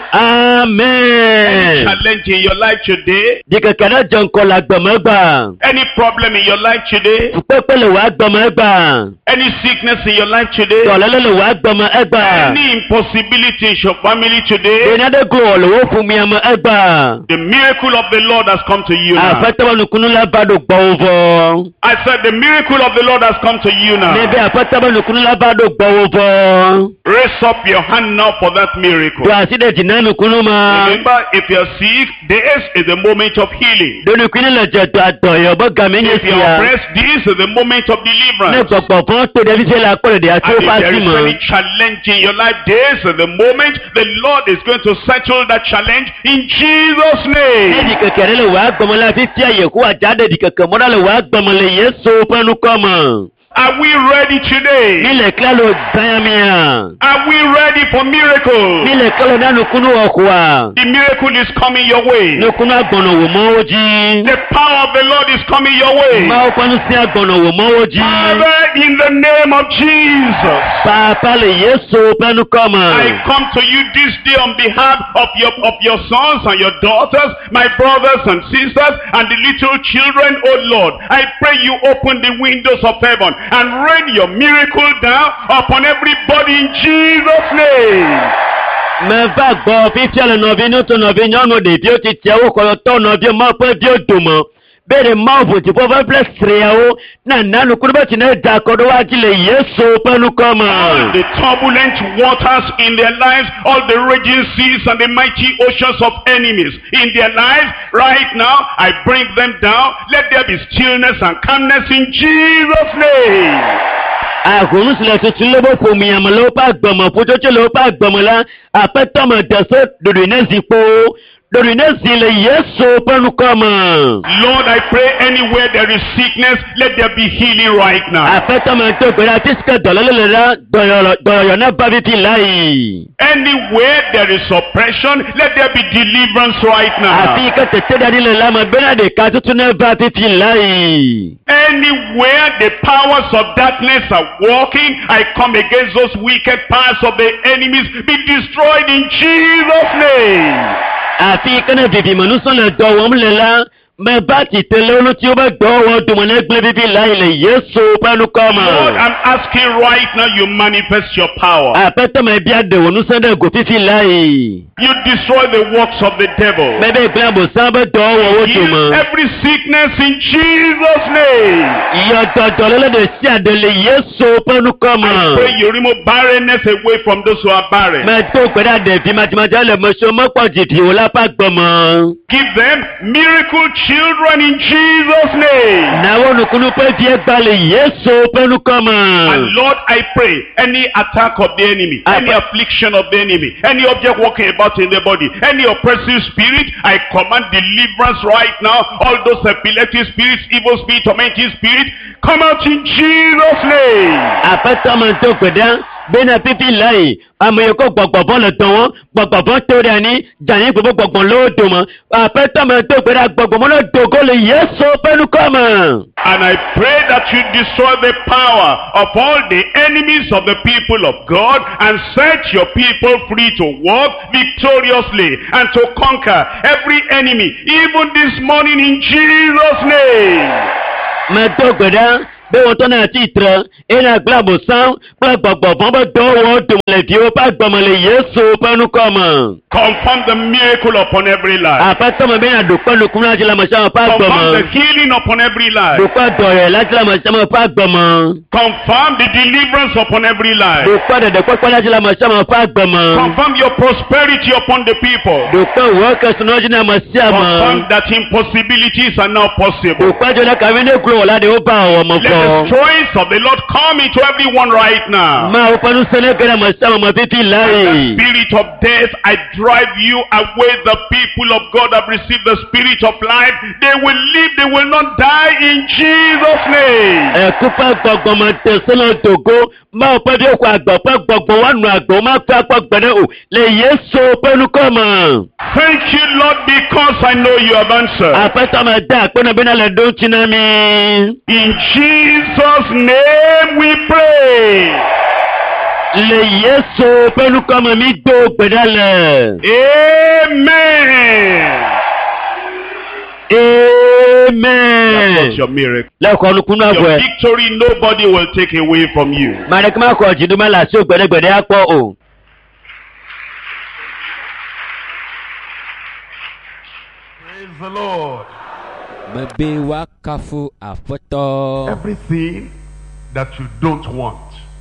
amen. Challenge in your life today. di kẹ̀kẹ́ náà jọ nǹkan la gbọ̀mọ́ gbà. Any problem in your life today. tupẹ́ pẹ̀lẹ̀ wàá gbọ̀mọ́ gbà. Any sickness in your life today. tọ̀lẹ́lẹ̀ lè wàá gbọ̀mọ́ ẹ gbà. Any impossibility in your family today. ìnádẹ́gùn ọ̀lọ́wọ́ fún mi ọmọ ẹ gbà. The miracle of the Lord has come to you now. àfẹ́tẹ́wọ́ nìkúnú lábàdó gbọ́wọ́ fọ́. I said the miracle of the Lord has come to you now. níbi àfẹ́tẹ́wọ́ nìkúnú lábàdó gbọ́wọ́ fọ́. Raise up your hand now for that miracle. tó àṣìdẹ̀jì náà nìkúnú ma. Remember, if you're sick, this is the moment of healing. lónìí kúnú lè jẹ tó àtọ̀yọ̀ bọ́ gàmí ní If you're ìsìyà. oppressed, this is the moment of ní deliverance. gbọ̀gbọ̀ fún tó dẹ́bí sẹ́lẹ̀ akọ́rẹ̀dẹ̀ àti And ó if bá there sí is mọ́. any challenge in your life, this is the moment the Lord is going to settle that challenge in Jesus' name. Ẹ̀dì kẹ̀kẹ́ rẹ̀ lè wá gbọmọ láti tí àyẹ̀kú àjáde di kẹ̀kẹ́ mọ́dá lè wá gbọmọ lè Yéṣu pẹ́nu kọ́mọ. Are we ready today? Nílẹ̀ kílá ló gbáyàmíà. Are we ready for miracle? Nílẹ̀ kílá náà nùkúnú ọ̀kùwà. The miracle is coming your way. Nùkúnú àgbọ̀nà wò mọ́wó jí. The power of the Lord is coming your way. Máa pẹ́nu sí àgbọ̀nà wò mọ́wó jí. Father, in the name of Jesus, Pàápàá lè Yéṣu pẹ́nu kọ́mọ. I come to you this day on behalf of your of your sons and your daughters, my brothers and sisters, and the little children, oh Lord. I pray you open the windows of heaven and rain your miracle down upon everybody in Jesus' name. Mẹ́fà gbọ́ fífi àlẹ́ nọ̀bí ní tó nọ̀bí nyɔnu ɖevi ó ti tia wo kɔyɔ tɔ nɔbí ma ƒe bí ó dome. Bẹ́ẹ̀ni máa bò tí fọ́ fẹ́ fẹ́ sèrèyàwó náà nánu kúrò bá ti náà da kọ́dọ̀ wá jí lè Yéṣu pẹ́nu kọ́mọ. All the turbulent waters in their lives, all the raging seas and the mighty oceans of enemies in their lives, right now, I bring them down. Let there be stillness and calmness in Jesus' name. Àkùnrin sílẹ̀ tuntun ló bó fomi àmọ́ ló bá gbọ̀mọ̀ fójójó ló bá gbọ̀mọ̀ la àpẹtọ́mọ̀ dẹ̀sọ́ dòdò iná zipò dòdò iná zilẹ̀ Yéṣu pẹ́nu kọ́mọ. Lord, I pray anywhere there is sickness, let there be healing right now. Àpẹtọ́mọ̀ tó gbéra tí sikẹ́ dọ̀lọ́lọ́lọ́lá dọ̀yọ̀ náà bá fífi láyì. Anywhere there is oppression, let there be deliverance right now. Àfi ikẹ́ tètè dání lè lámọ̀ bẹ́nàdé ká tuntun náà bá fífi láyì. Anywhere the powers of darkness are walking, I come against those wicked powers of the enemies, be destroyed in Jesus' name. Àfi ikẹ́ náà fìfì mọ̀nú sọ̀nà dọ̀ wọ́n lè la mẹ bá ti tẹ̀lé olú tí ó bá gbọ́ wọn dùnmọ̀ lẹ́gbẹ́ bíbí láì lè Jésù pẹ̀lú kọ́mọ̀. Lord, I'm asking right now you manifest your power. Àpẹtọ́mọ̀ ẹbí àdèwò ní sẹ́dẹ̀ gò fífi láì. You destroy the works of the devil. Bẹ́ẹ̀ ìpínlẹ̀ àbò sábẹ́ dọ̀ wọ̀ owó Heal dùnmọ̀. every sickness in Jesus' name. Ìyọ̀tọ̀tọ̀ lọ́lọ́dẹ̀ sí àdèlè Jésù pẹ̀lú kọ́mọ̀. I pray you remove barrenness away from those who are barren. Mẹ tó gbẹ́dá dẹ̀bí màtìmátì àlẹ̀mọ̀ṣọ́ mọ́pọ̀ jìdì wò lápá gbọmọ. Give them miracle children in Jesus' name. Nàwọn olùkúnú pé fi ẹgbàlè Jésù pẹ̀lú kọ́mọ̀. And Lord, I pray any attack of the enemy, I any pray- affliction of the enemy, any object walking about in the body, any oppressive spirit, I command deliverance right now. All those epileptic spirits, evil spirit, tormenting spirit, come out in Jesus' name. Àpẹtọ́mọ̀ tó gbẹ̀dá bẹ́ẹ̀ni pípí láì àmọ̀yẹ kó gbọ̀gbọ̀bọ̀ lọ tán wọ́n gbọ̀gbọ̀bọ̀ tó rẹ̀ ní jàní gbogbo gbọ̀gbọ̀n lóòdò mọ́ àpẹtọ́mọ̀ tó gbẹ̀dá gbọ̀gbọ̀bọ̀ lọ dògó lè Jésù pẹ̀lú kọ́mọ̀. And I pray that you destroy the power of all the enemies of the people of God and set your people free to walk victoriously and to conquer every enemy, even this morning in Jesus' name. Mẹ tó gbẹ̀dá bẹ́ẹ̀ wọ́n tọ́ náà ti tẹ̀ ẹ̀ náà gbàgbọ́ sán gbàgbọ́ bọ́n bá dọ́wọ́ dùnmọ̀lẹ̀ tí ó bá gbọmọlẹ̀ Jésù pẹ̀lú kọ́mọ̀. Confirm the miracle upon every life. Àpẹtọ́mọ̀ bẹ́ẹ̀ náà dùpẹ́ lukùnrin láti lamọ̀ sáwọn pa gbọmọ. Confirm the healing upon every life. Dùpẹ́ dọ̀rẹ̀ láti lamọ̀ sáwọn pa gbọmọ. Confirm the deliverance upon every life. Dùpẹ́ dẹ̀dẹ̀ pẹ́pẹ́ láti lamọ̀ sáwọn pa gbọmọ. Confirm your prosperity upon the people. Dùpẹ́ wọ́ kẹsàn-án náà jìnnà mọ̀ sí àmọ́. Confirm that impossibilities are now possible. Dùpẹ́ jọlá kàwé ní kúrò wọ̀ ládé ó bá àwọn ọmọ Let fọ́. the strength of the Lord come into everyone right now. Máa ó pẹ́nu sẹ́lẹ̀ kẹ́rẹ́ mọ̀ sí àwọn ọmọ fífi láì. The spirit of death, I drive you away. The people of God have received the spirit of life. They will live, they will not die in Jesus' name. Ẹ̀kú fẹ́ gbọ̀gbọ̀n mọ̀ tẹ̀sílẹ̀ dògó. Máa ó pẹ́ bí òkú àgbọ̀ pẹ́ gbọ̀gbọ̀n wà nù àgbọ̀ máa fẹ́ àpọ̀ gbẹ̀dẹ̀ ò lè Jésù pẹ̀lú kọ́mọ̀. Thank you, Lord, because I know you have answered. Àpẹtọ́mọ̀ dá àpẹ́nà bí náà lè dún tí náà mi. In Jesus' name we pray. Lè Jésù pẹ̀lú kọ́mọ̀ mi gbó gbẹ̀dálẹ̀. Amen. Amen. That's your miracle. Lẹ́kọ̀ọ́ ọ̀nùkúnú àbọ̀ Your ẹ̀. victory, nobody will take away from you. Màdìkímà kọ̀ jìdúmọ̀ làásì ògbẹ̀dẹ̀gbẹ̀dẹ̀ àpọ̀ o. Praise the Lord. Mebe wa kafu afɔtɔ. Everything that you don't want,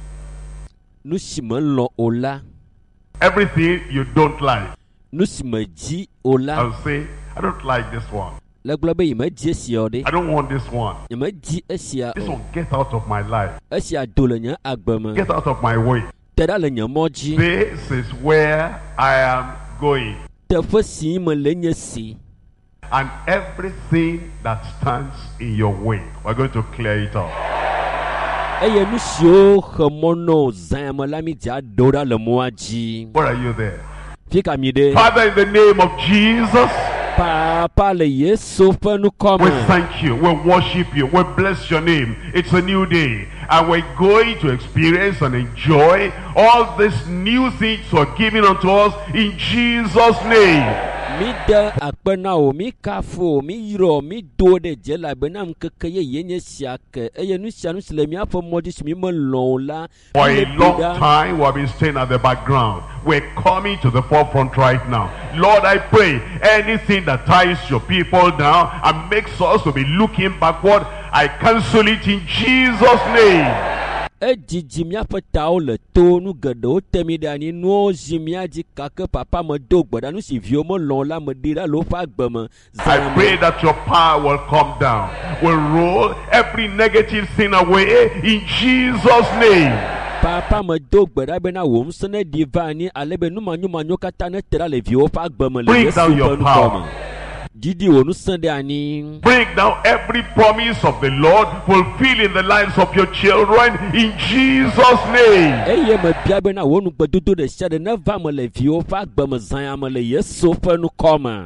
Nusime lɔ o la. everything you don't like, Nusime dzi o la. I'll say, I don't like this one. Lɛgblɔ be yime dzi esia o de. I don't want this one. Yime dzi esia This o. one, get out of my life. Esia do le nye agbe me. Get out of my way. Te ɖa le nye mɔ dzi. This is where I am going. Teƒe si me le nye si. And everything that stands in your way, we're going to clear it up. Eye nu siwo xe mɔ nɔ zã me la mi dza do ɖa le mɔa dzi. Where are you there? Fi ka mi ɖe. Father, in the name of Jesus, Papa le Yesu ƒe we nukɔme. thank you, we worship you, we bless your name. It's a new day, and we're going to experience and enjoy all these new things you are giving unto us in Jesus' name. Mi de akpe na wo, mi kafu wo, mi yrɔ, mi do ɖe dze elabena ŋkeke yeye nye sia ke eye nu sia nu si le míaƒe mɔdzi si mi melɔ̃ o la. For mi a le long ƒo ɖa. time, we have been staying at the background. We're coming to the forefront right now. Lord, I pray anything that ties your people down and makes us to be looking backward, I cancel it in Jesus' name. Edzidzi míaƒe tawo le to nu geɖewo te mi ɖe anyi nuwo zi mía dzi kake papa me do gbe ɖa nu si viwo melɔ̃ la me ɖi ɖa le woƒe agbe me. I Zã pray me. that your power will come down, will roll every negative thing away in Jesus' name. Papa me do gbe ɖa bena wò ŋusẽ ne ɖi va anyi ale be numanyomanyo katã ne te ɖa le viwo ƒe agbe me le Bring Yesu down your ƒe power. nukɔ me. Didi wò nusẽ ɖe anyi. Bring down every promise of the Lord, fulfill in the lives of your children in Jesus' name. Eye mebia bena wò nugbedodo ɖe sia ɖe neva me le viwo ƒe agbe me zã me le Yesu ƒe nukɔ me.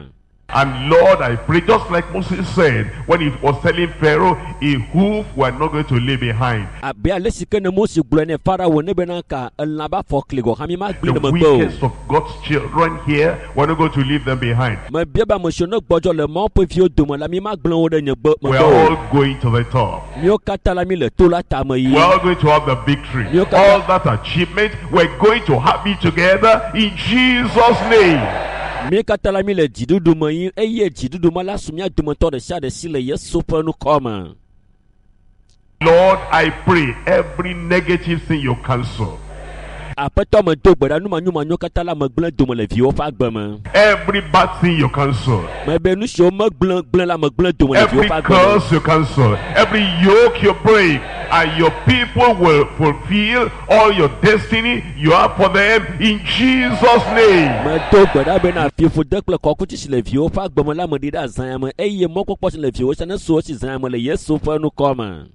And Lord, I pray, just like Moses said when he was telling Pharaoh, a hoof we're not going to leave behind. Abia lesike ne Moses gblɔ ne Farao ne bena ka elã ba fɔkli go hami ma gbi The ne megbe weakest of God's children here, we're not going to leave them behind. o. Me bia ba monsieur ne gbɔdzɔ le mɔ ƒe viwo dome la mi ma gblẽ wo ɖe nye gbe We're megbe o. all going to the top. Mío katã la mi le to la tame yi. We're all going to have the victory. You can- All that achievement, we're going to have it together in Jesus' name. Mi katã la mi le dziɖuɖu me yi eye dziɖuɖu me la su mía dometɔ ɖe sia ɖe si le Yesu ƒe nukɔ me. Lord, I pray every negative thing you cancel. Aƒetɔ me do gbe ɖa numanyomanyo katã la me gblẽ dome le viwo ƒe agbe me. Every bad thing you cancel. Me be nu siwo me gblẽ gblẽ la me gblẽ dome le viwo Every ƒe agbe me. curse you cancel. Every yoke you break. And your people will fulfill all your destiny you have for them in Jesus' name. Me do gbe ɖa bena fiƒode kple kɔkuti si le viwo ƒe agbe me la me ɖi ɖe azãya me eye mɔkpɔkpɔ si le viwo sia ne so si zãya me le Yesu ƒe nukɔ me.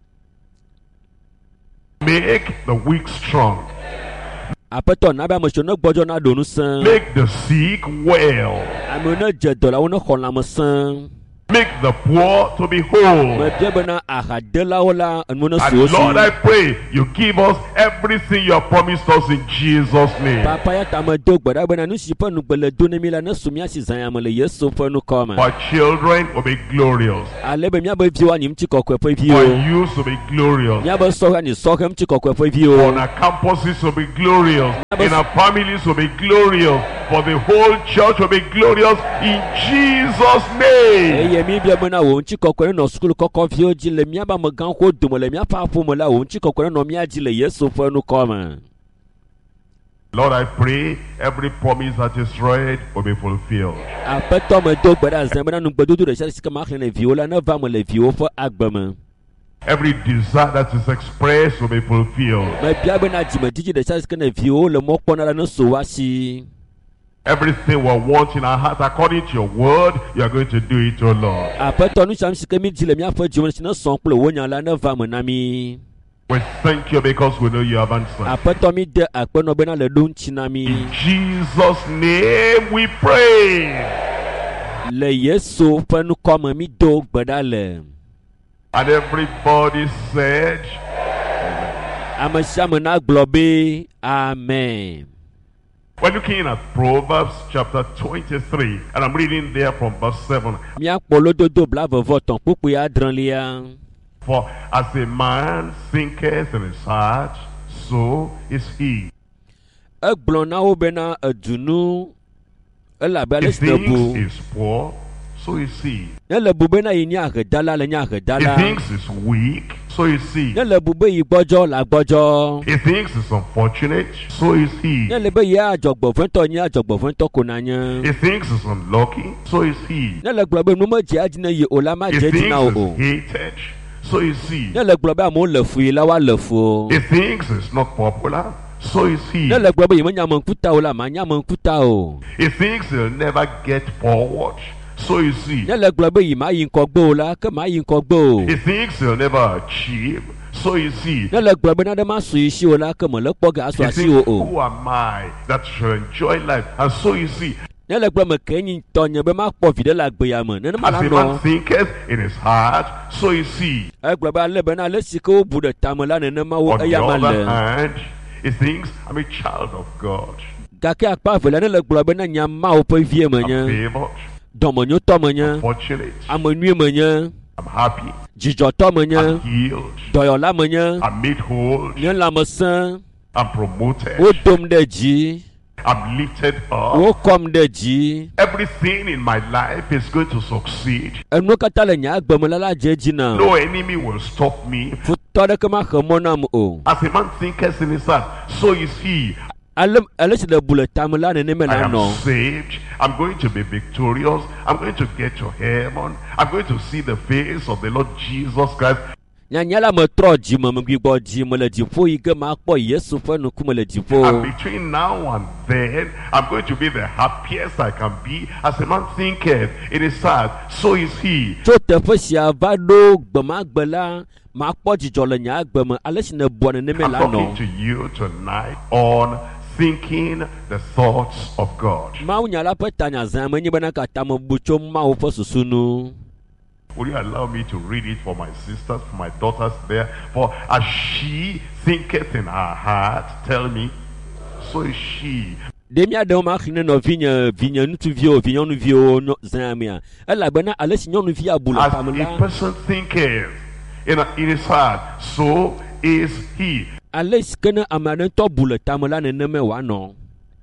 Make the weak strong. Aƒetɔ na be ame siwo ne gbɔdzɔ na ɖo nu sẽe. Make the sick well. Ame ne dze dɔ la wo ne xɔ lãme sẽe. Make the poor to be whole. Me bia bena ahadelawo la enu ne And so si. Lord, I pray you give us everything you have promised us in Jesus' name. Papa ya ta me do gbe ɖa bena nu si ƒe nugbe le do ne mi la ne su mía si zãya me le Yesu ƒe nukɔ me. Our children will be glorious. Ale be míabe viwo anyi ŋuti kɔkɔe ƒe Our viwo. youth will be glorious. Míabe sɔhe anyi sɔhe ŋuti kɔkɔe ƒe On viwo. our campuses will be glorious. In our families will be glorious. For the whole church will be glorious in Jesus' name. Eye mi bia bena wo ŋuti kɔkɔe ne nɔ sukulu kɔkɔ viwo dzi le míabe amegãxowo dome le míaƒe aƒo me la wo ŋuti kɔkɔe ne nɔ mía dzi le Yesu ƒe nukɔ me. Lord, I pray every promise that is read will be fulfilled. Aƒetɔ me do gbe ɖa zã bena nugbedodo ɖe sia ɖe si ke ma xlẽ ne viwo la ne va me le viwo ƒe agbe me. Every desire that is expressed will be fulfilled. Me bia bena dzimedzidzi ɖe sia ɖe si ke ne viwo le mɔ kpɔna la ne so wa si. Everything we want in our heart, according to your word, you are going to do it, O Lord. Aƒetɔ nu sia nu si ke mi dzi le míaƒe dziwo si ne sɔŋ kple wo nya la ne va me na mi. We thank you because we know you have answered. Aƒetɔ mi de akpenɔ bena le ɖo ŋuti na mi. In Jesus' name we pray. Le Yesu ƒe nukɔ me mi do gbe ɖa le. And everybody said, Ame sia ame na gblɔ be amen. we're looking at Proverbs chapter twenty-three, and I'm reading there from verse seven. Míakpɔ lododo blavevɔtɔ̃ kpukpui adrelia. For as a man thinketh in his heart, so is he. Egblɔ na wo bena edunu elabe He ale si le thinks bu. he's poor, so is he. Ne le bu bena yi nye ahedala le nye He ahedala. thinks he's weak, so is he. Ne le bu be yi gbɔdzɔ le agbɔdzɔ. He thinks he's unfortunate, so is he. Ne le be yi adzɔgbɔʋẽtɔ nye adzɔgbɔʋẽtɔ ko nanye. He thinks he's unlucky, so is he. Ne le gblɔ be nu medze adzi ne yi o la ma He dze dzi na o thinks o. he's hated, so is he. Ne le gblɔ be amewo le fui la wa le fu o. He thinks he's not popular, so is he. Ne le gblɔ be yi menya ame ŋkuta o la ma nya ame ŋkuta o. He thinks he'll never get forward, so is he. Ne le gblɔ be yi ma yi ŋkɔgbe o la ke ma yi ŋkɔgbe o. He thinks he'll never achieve, so is he. Ne le gblɔ be na ɖe ma su yi si o la ke me le kpɔ ge asu He asi thinks, o o. who am I that should enjoy life? And so is he. Ne le gblɔ me ke nyi tɔ nye be ma kpɔ vi ɖe le agbe ya me nenema As la a man nɔ. thinketh in his heart, so is he. Egblɔ be ale be na ale si ke wo bu ɖe tame la nenema wo On the eya ma other le. hand, he thinks, I'm a child of God. Gake akpa evelia ne le gblɔ be na nya Mawu ƒe vie I'm menye. favored, Dɔmenyotɔ menye. fortunate, Ame nyui menye. I'm happy, Dzidzɔtɔ I'm menye. healed, Dɔyɔla menye. I'm made whole, Nye lãmesẽ. I'm promoted, Wo dom ɖe dzi. I'm lifted up. Wo kɔm ɖe dzi. Everything in my life is going to succeed. Enuwo katã le nye agbe me la la dze dzi na. No enemy will stop me. Futɔ ɖeke maxe mɔ nam o. As a man thinketh in his heart, so is he. Ale ale si le bu le tame la nenema I la am nɔ. saved. I'm going to be victorious. I'm going to get to heaven. I'm going to see the face of the Lord Jesus Christ. Nyanya la me trɔ dzi me megbigbɔ dzi me le dziƒo yi ke makpɔ Yesu ƒe ŋkume le And dziƒo. between now and then, I'm going to be the happiest I can be. As a man thinketh in his heart, so is he. Tso teƒe sia va ɖo gbemagbe la makpɔ dzidzɔ le nye agbe me ale si ne bua nenema I'm la talking nɔ. to you tonight on thinking the thoughts of God. Mawu nya la ƒe tanya zã me nye bena katã me bu tso Mawu ƒe susu nu. Will you allow me to read it for my sisters, for my daughters there? For as she thinketh in her heart, tell me, so is she. Ɖe míaɖewo ma xlẽ nɔ vinye vinye ŋutsuviwo vinyɔnuviwo nɔ zã mea elabena ale si nyɔnuvia bu le As pame a la person thinketh in, in his heart, so is he. ale si ke ne ame aɖe ŋutɔ bu le tame la neneme wòanɔ.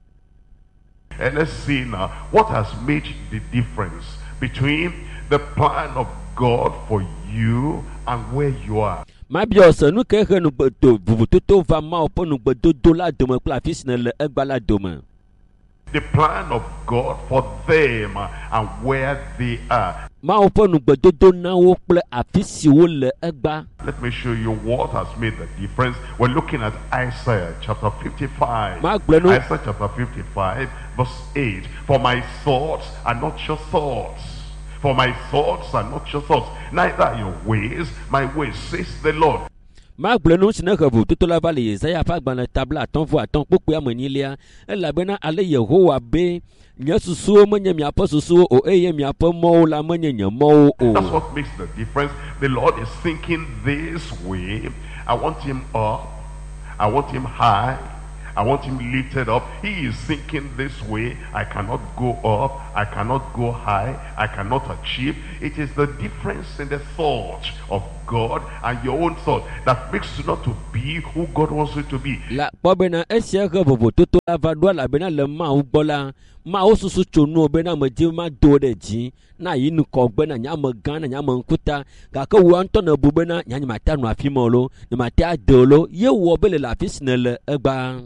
And let's see now what has made the difference between the plan of God for you and where you are. Ma bia se nu ke he nugbedo vuvutoto va Mawu ƒe nugbedodo la dome kple afi si ne le egba la dome. The plan of God for them and where they are. Mawu ƒe nugbedodo na wo kple afi si wo le egba. Let me show you what has made the difference. We're looking at Isaiah chapter fifty-five. Ma gblɔ nu- Isaiah chapter fifty-five verse eight. For my thoughts are not your thoughts. For my thoughts are not your thoughts. Neither are your ways my ways, says the Lord. Ma gblɔ nu si ne he vuvutoto la va le Yesaya ƒe agbalẽ tabla atɔ̃ vo atɔ̃ kpokpoe amenyilia elabena ale Yehowa be nye susuwo menye miaƒe susuwo o eye miaƒe mɔwo la menye nye mɔwo That's o. what makes the difference. The Lord is thinking this way. I want him up. I want him high. I want him lifted up. He is thinking this way. I cannot go up. I cannot go high. I cannot achieve. It is the difference in the thought of God and your own thought that makes you not to be who God wants you to be. La kpɔ bena esia he vovototo la va ɖo elabena le Mawu gbɔ la Mawu susu tso nuwo bena medzi ma do ɖe dzi na yi nukɔ gbe na nye ame gã na nye ame ŋkuta gake wo ŋutɔ ne bu bena nye mate anu afi me lo nye mate ade o lo ye wɔ be le le afi si ne le egba.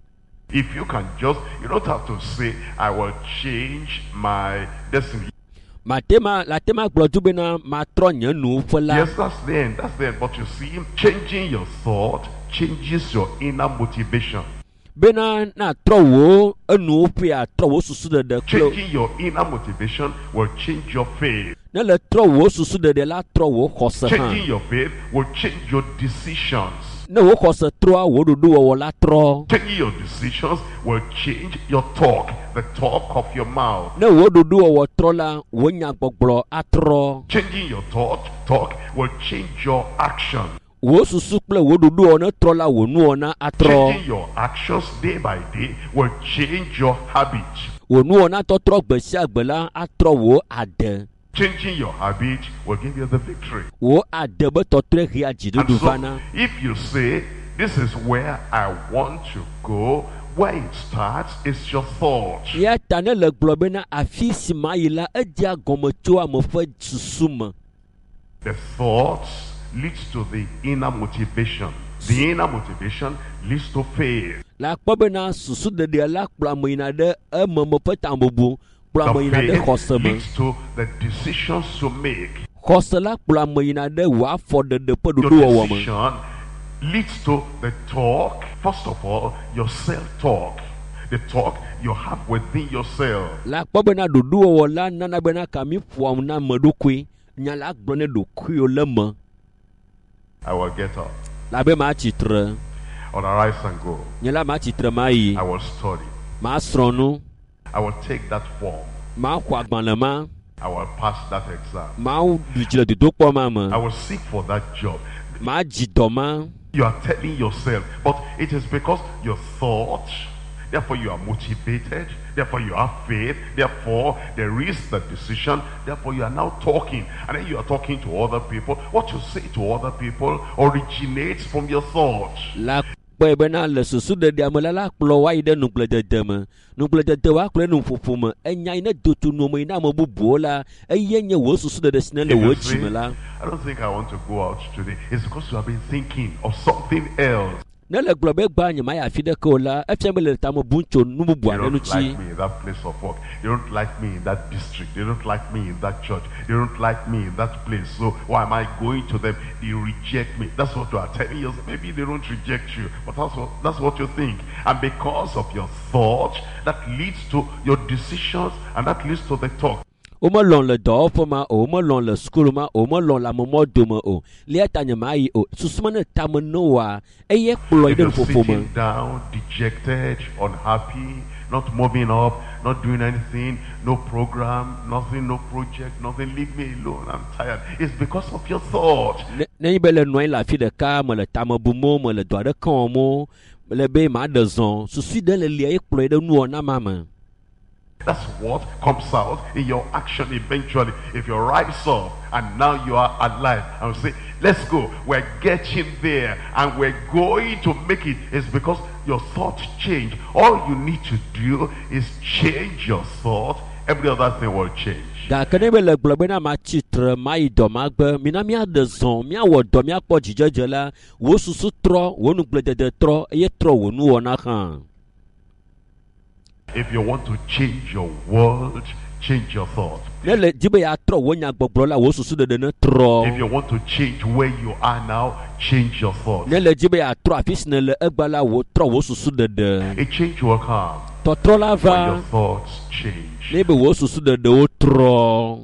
If you can just, you don't have to say, I will change my destiny. Matema la tema gblɔ du bena matrɔ nye nu ƒe la. Yes, that's the end. That's the end. But you see, changing your thought changes your inner motivation. Bena na trɔ wo enuwo ƒe atrɔ wo susu ɖeɖe kple Changing your inner motivation will change your faith. ne le trɔ wo susu ɖeɖe la trɔ wo xɔse Changing hã. your faith will change your decisions. Ne wo xɔse trɔa wo ɖoɖo wɔwɔ la trɔ. Changing your decisions will change your talk, the talk of your mouth. Ne wo ɖoɖo wɔwɔ trɔ la wo nyagbɔgblɔ atrɔ. Changing your thought, talk will change your action. Wo susu kple wo ɖoɖo wɔ ne trɔ la wo nuwɔna atrɔ. Changing your actions day by day will change your habit. Wo nuwɔna tɔtrɔ gbe sia gbe la atrɔ wo ade. Changing your habit will give you the victory. Wo ade be tɔtrɔ hea And dziɖuɖu so, vana. if you say, this is where I want to go, where it starts is your thought. Ya ta ne le gblɔ bena afi si ma yi la edia gɔme tso ame ƒe susu me. The thoughts leads to the inner motivation. The inner motivation leads to faith. La kpɔ bena susu ɖeɖe la kplɔ ame yina ɖe ememe ƒe tambobo kplɔ ame The yina ɖe faith xɔse me. leads to the decisions you make. Xɔse la kplɔ ame yina ɖe wò afɔ ɖeɖe ƒe Your ɖoɖo wɔwɔ me. decision leads to the talk. First of all, your self-talk. The talk you have within yourself. La kpɔ bena ɖoɖo wɔwɔ la nana bena kami ƒoam na ame ɖokui nya la gblɔ ne ɖokuiwo le me. I will get up. Labe ma tsitre. I will arise and go. Nye la ma tsitre ma yi. I will study. Ma srɔ̃ nu. I will take that form. Ma xɔ agbalẽ ma. I will pass that exam. Ma ɖu dzi le dodokpɔ ma I me. will seek for that job. Ma dzi dɔ ma. You are telling yourself, but it is because your thought, therefore you are motivated, therefore you have faith, therefore there is the decision, therefore you are now talking, and then you are talking to other people. What you say to other people originates from your thoughts. La kpɔe bena le susu ɖeɖea me la la kplɔ wa yi ɖe nugbledede me. Nugbledede wa kplɔ ɖe nuƒoƒo me. Enya yi ne do to nu me yi na ame bubuwo la eye nye wo susu ɖeɖe si ne le If wo you dzi me say, la. I don't think I want to go out today. It's because you have been thinking of something else. Ne le gblɔ be gba nye ma yi afi ɖeke o la efia be le tame bum tso nu bubu They aɖe nu don't like tsi. me in that place of work. They don't like me in that district. They don't like me in that church. They don't like me in that place. So why am I going to them? They reject me. That's what you are telling yourself. Maybe they don't reject you, but that's what, that's what you think. And because of your thoughts, that leads to your decisions, and that leads to the talk. o me lɔn le dɔwɔƒe ma o, o me lɔn le sukulu ma o, o me lɔn le amemɔ dome o. Lia ta nye ma yi o. Susuma ne tame ne wa eye kplɔ If yi you're ɖe ƒoƒo me. sitting down, dejected, unhappy, not moving up, not doing anything, no program, nothing, no project, nothing, leave me alone, I'm tired. It's because of your thought. Ne ne yi be le nɔ anyi le afi ɖeka me le tame bum mo, me le dɔ aɖe kɔm mo, le be ma ɖe zɔn. Susu ɖe le lia ye kplɔ yi ɖe nuwɔna ma me. That's what comes out in your action eventually. If you rise up and now you are alive and say, let's go, we're getting there and we're going to make it, it's because your thoughts change. All you need to do is change your thought. Every other thing will change. Gake ne be le gblɔ be na ma tsitre ma yi dɔ ma gbe, mina miaɖe zɔn, miawɔ dɔ, miakpɔ dzidzedze la, wo susu trɔ, wo nugblẽdede trɔ, eye trɔ wo nuwɔna hã. If you want to change your world, change your thought. Ne le dzi be ya trɔ wo nyagbɔgblɔ la, wo susu ɖeɖe ne If trɔ. you want to change where you are now, change your thoughts. Ne le dzi be ya trɔ afi si ne le egba la, wo trɔ wo susu ɖeɖe. A change will come Tɔtrɔ la when your va, thoughts change. ne be wo susu ɖeɖewo trɔ.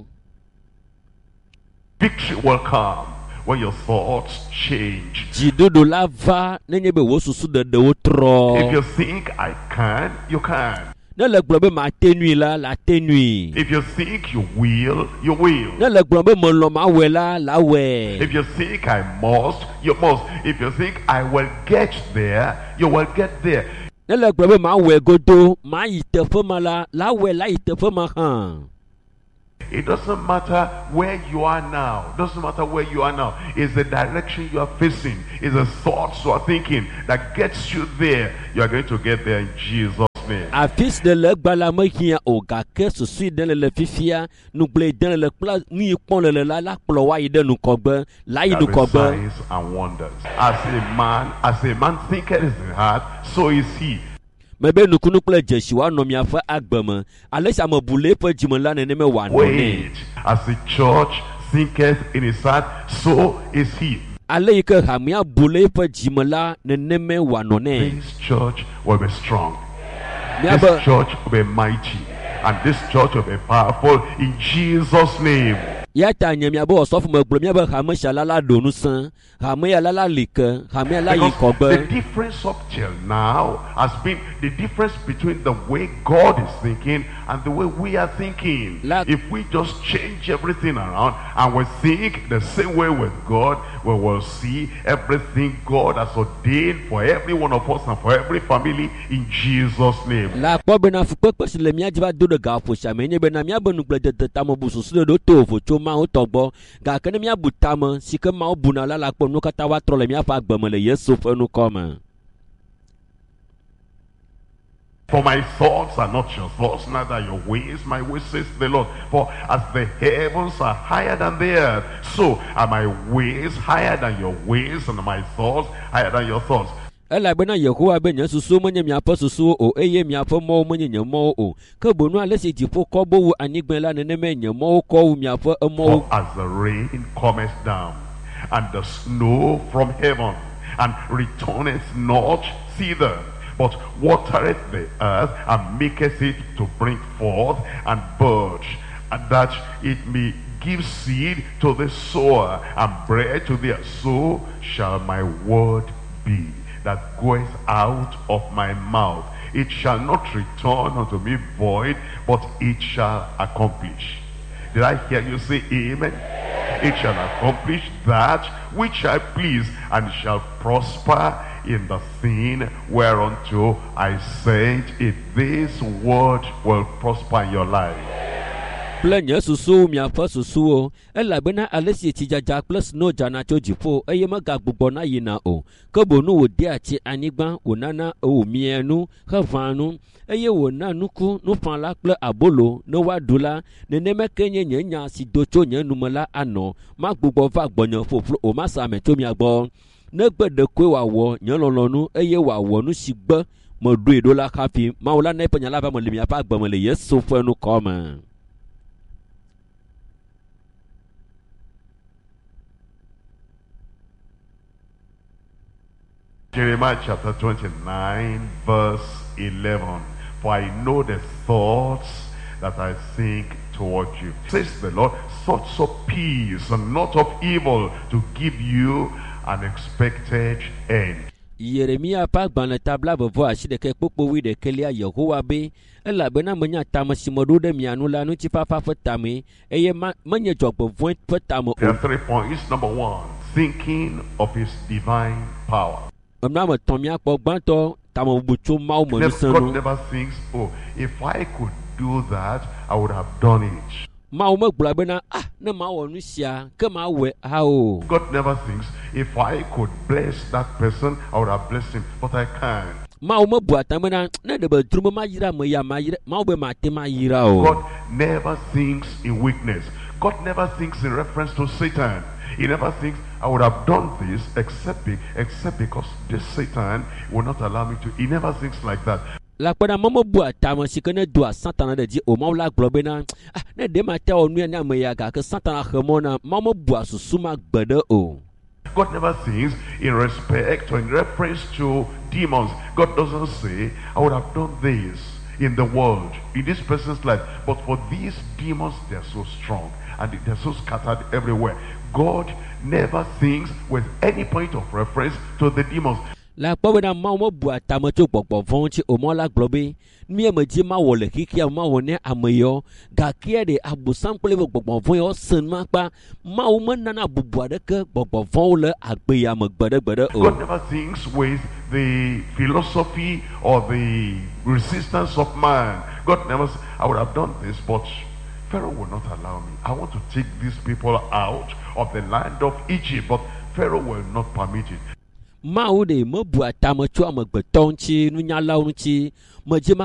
Victory will come when your thoughts change. Dziɖuɖu la va, ne nye be wo susu ɖeɖewo If trɔ. you think I can, you can. Ne le gblɔ be ma te nui la, la te nui. If you think you will, you will. Ne le gblɔ be me lɔ ma wɛ la, la wɛ. If you think I must, you must. If you think I will get there, you will get there. Ne le gblɔ be ma wɛ godo, ma yi teƒe ma la, la wɛ la yi teƒe ma hã. It doesn't matter where you are now. Doesn't matter where you are now. It's the direction you are facing. It's the thoughts you are thinking that gets you there. You are going to get there in Jesus' name. Afi si le egba la me hiã o, gake susu ɖe le le fifia, nugble ɖe le kple nu yi kpɔm le le la, la kplɔ wa yi ɖe nukɔgbe, la yi There are nukɔgbe. signs and wonders. As a man, as a man thinketh in his heart, so is he. Me be nukunu kple dzesi wa nɔ miaƒe agbe me. Ale si ame bu le eƒe dzime la nenema wòanɔ nɛ. Wait, as the church thinketh in his heart, so is he. Ale yi ke hamea bu le eƒe dzime la nenema wòanɔ nɛ. This church will be strong. Miabe This church will be mighty. And this church will be powerful in Jesus' name. ya ta nye miabe ɔsɔfo me gblɔ miabe hame sia la la ɖo ŋusẽ, hame ya la la li ke, hame ya la yi Because the kɔgbe. difference up till now has been the difference between the way God is thinking and the way we are thinking. La- If we just change everything around and we think the same way with God, we will see everything God has ordained for every one of us and for every family in Jesus' name. La kpɔ bena fukpekpe si le mía dzi va do ɖe gaƒosia me nye bena míabe nugblẽdede tame bu susu ɖe ɖo to vo tso Mawu tɔ gbɔ, gake ne míabu tame si ke Mawu buna la la kpɔ nu katã va trɔ le míaƒe agbe me le Yesu ƒe nukɔ me. For my thoughts are not your thoughts, neither your ways, my ways, says the Lord. For as the heavens are higher than the earth, so are my ways higher than your ways, and my thoughts higher than your thoughts. Elabena Yehowa be nye susuwo menye miaƒe susuwo o, eye miaƒe mɔwo menye nye mɔwo o. Ke bono ale si dziƒo kɔ bo wu anyigba la nenema nye mɔwo kɔ wu miaƒe emɔwo. For as the rain cometh down, and the snow from heaven, and returneth not thither, but watereth the earth, and maketh it to bring forth and bud, and that it may give seed to the sower, and bread to the so shall my word be that goeth out of my mouth. It shall not return unto me void, but it shall accomplish. Did I hear you say amen? It shall accomplish that which I please, and shall prosper in the thing whereunto I sent it. This word will prosper in your life. Kple nye susuwo miaƒe susuwo, elabena ale si tsidzadza kple sno dzana tso dziƒo eye megagbugbɔna yina o, ke bono wòdea tsi anyigba wònana wòmia nu heʋã nu, eye wòna nuku nuƒãla kple abolo ne woaɖu la, nenema ke nye nye nya si do tso nye nume la anɔ, magbugbɔ va gbɔnye ƒoƒlo o masa ame tso mia gbɔ. Negbe ɖekoe wòawɔ nye lɔlɔ̃nu eye wòawɔ nu si gbe meɖoe ɖo la hafi, Mawu la na eƒe nya la va me le miaƒe agbe me le Yesu ƒe nukɔ me. Jeremiah chapter twenty-nine verse eleven. For I know the thoughts that I think toward you. Says the Lord, thoughts of peace and not of evil, to give you an expected end. Yeremia pa gbana tabla bevo asi de ke kpokpo wi de kelia Yehowa be elabena menya tame si modu de mianu la nu ti papa fetame eye menye jogbo voin fetame. There are three points. Number one, thinking of his divine power. Amna me tomia kpo gbanto tamo bucho ma o mo God sanu. never thinks, oh, if I could do that, I would have done it. Ma o me gbla bena ah ne ma wo nu sia ke ma we ha o. God never thinks, if I could bless that person, I would have blessed him, but I can't. Ma o me bu atamena ne de be drum ma yira me ya ma yira ma o be ma te ma yira o. God never thinks in weakness. God never thinks in reference to Satan. He never thinks, I would have done this except, be, except because this Satan will not allow me to. He never thinks like that. La pada mama bua tama sikene dua satana de di o maula globena ah ne de ma te onu na me ya ga ke satana khemona mama bua susuma gbede o. God never thinks in respect or in reference to demons. God doesn't say, I would have done this in the world, in this person's life, but for these demons, they're so strong and they're so scattered everywhere. God never thinks with any point of reference to the demons. La pawe na ma mo bua tama cho gbogbo von chi o mo la globe mi e meji ma wo le kiki ma wo ne ameyo ga kia de abusam pele gbogbo von yo sen ma pa ma o mo na na bubua de ke gbogbo von le agbe ya me gbede gbede o. God never thinks with the philosophy or the resistance of man. God never says, I would have done this, but Pharaoh will not allow me. I want to take these people out of the land of Egypt, but Pharaoh will not permit it. Ma o de mo bua tama cho amegbeton chi nu nya lawo chi me je ma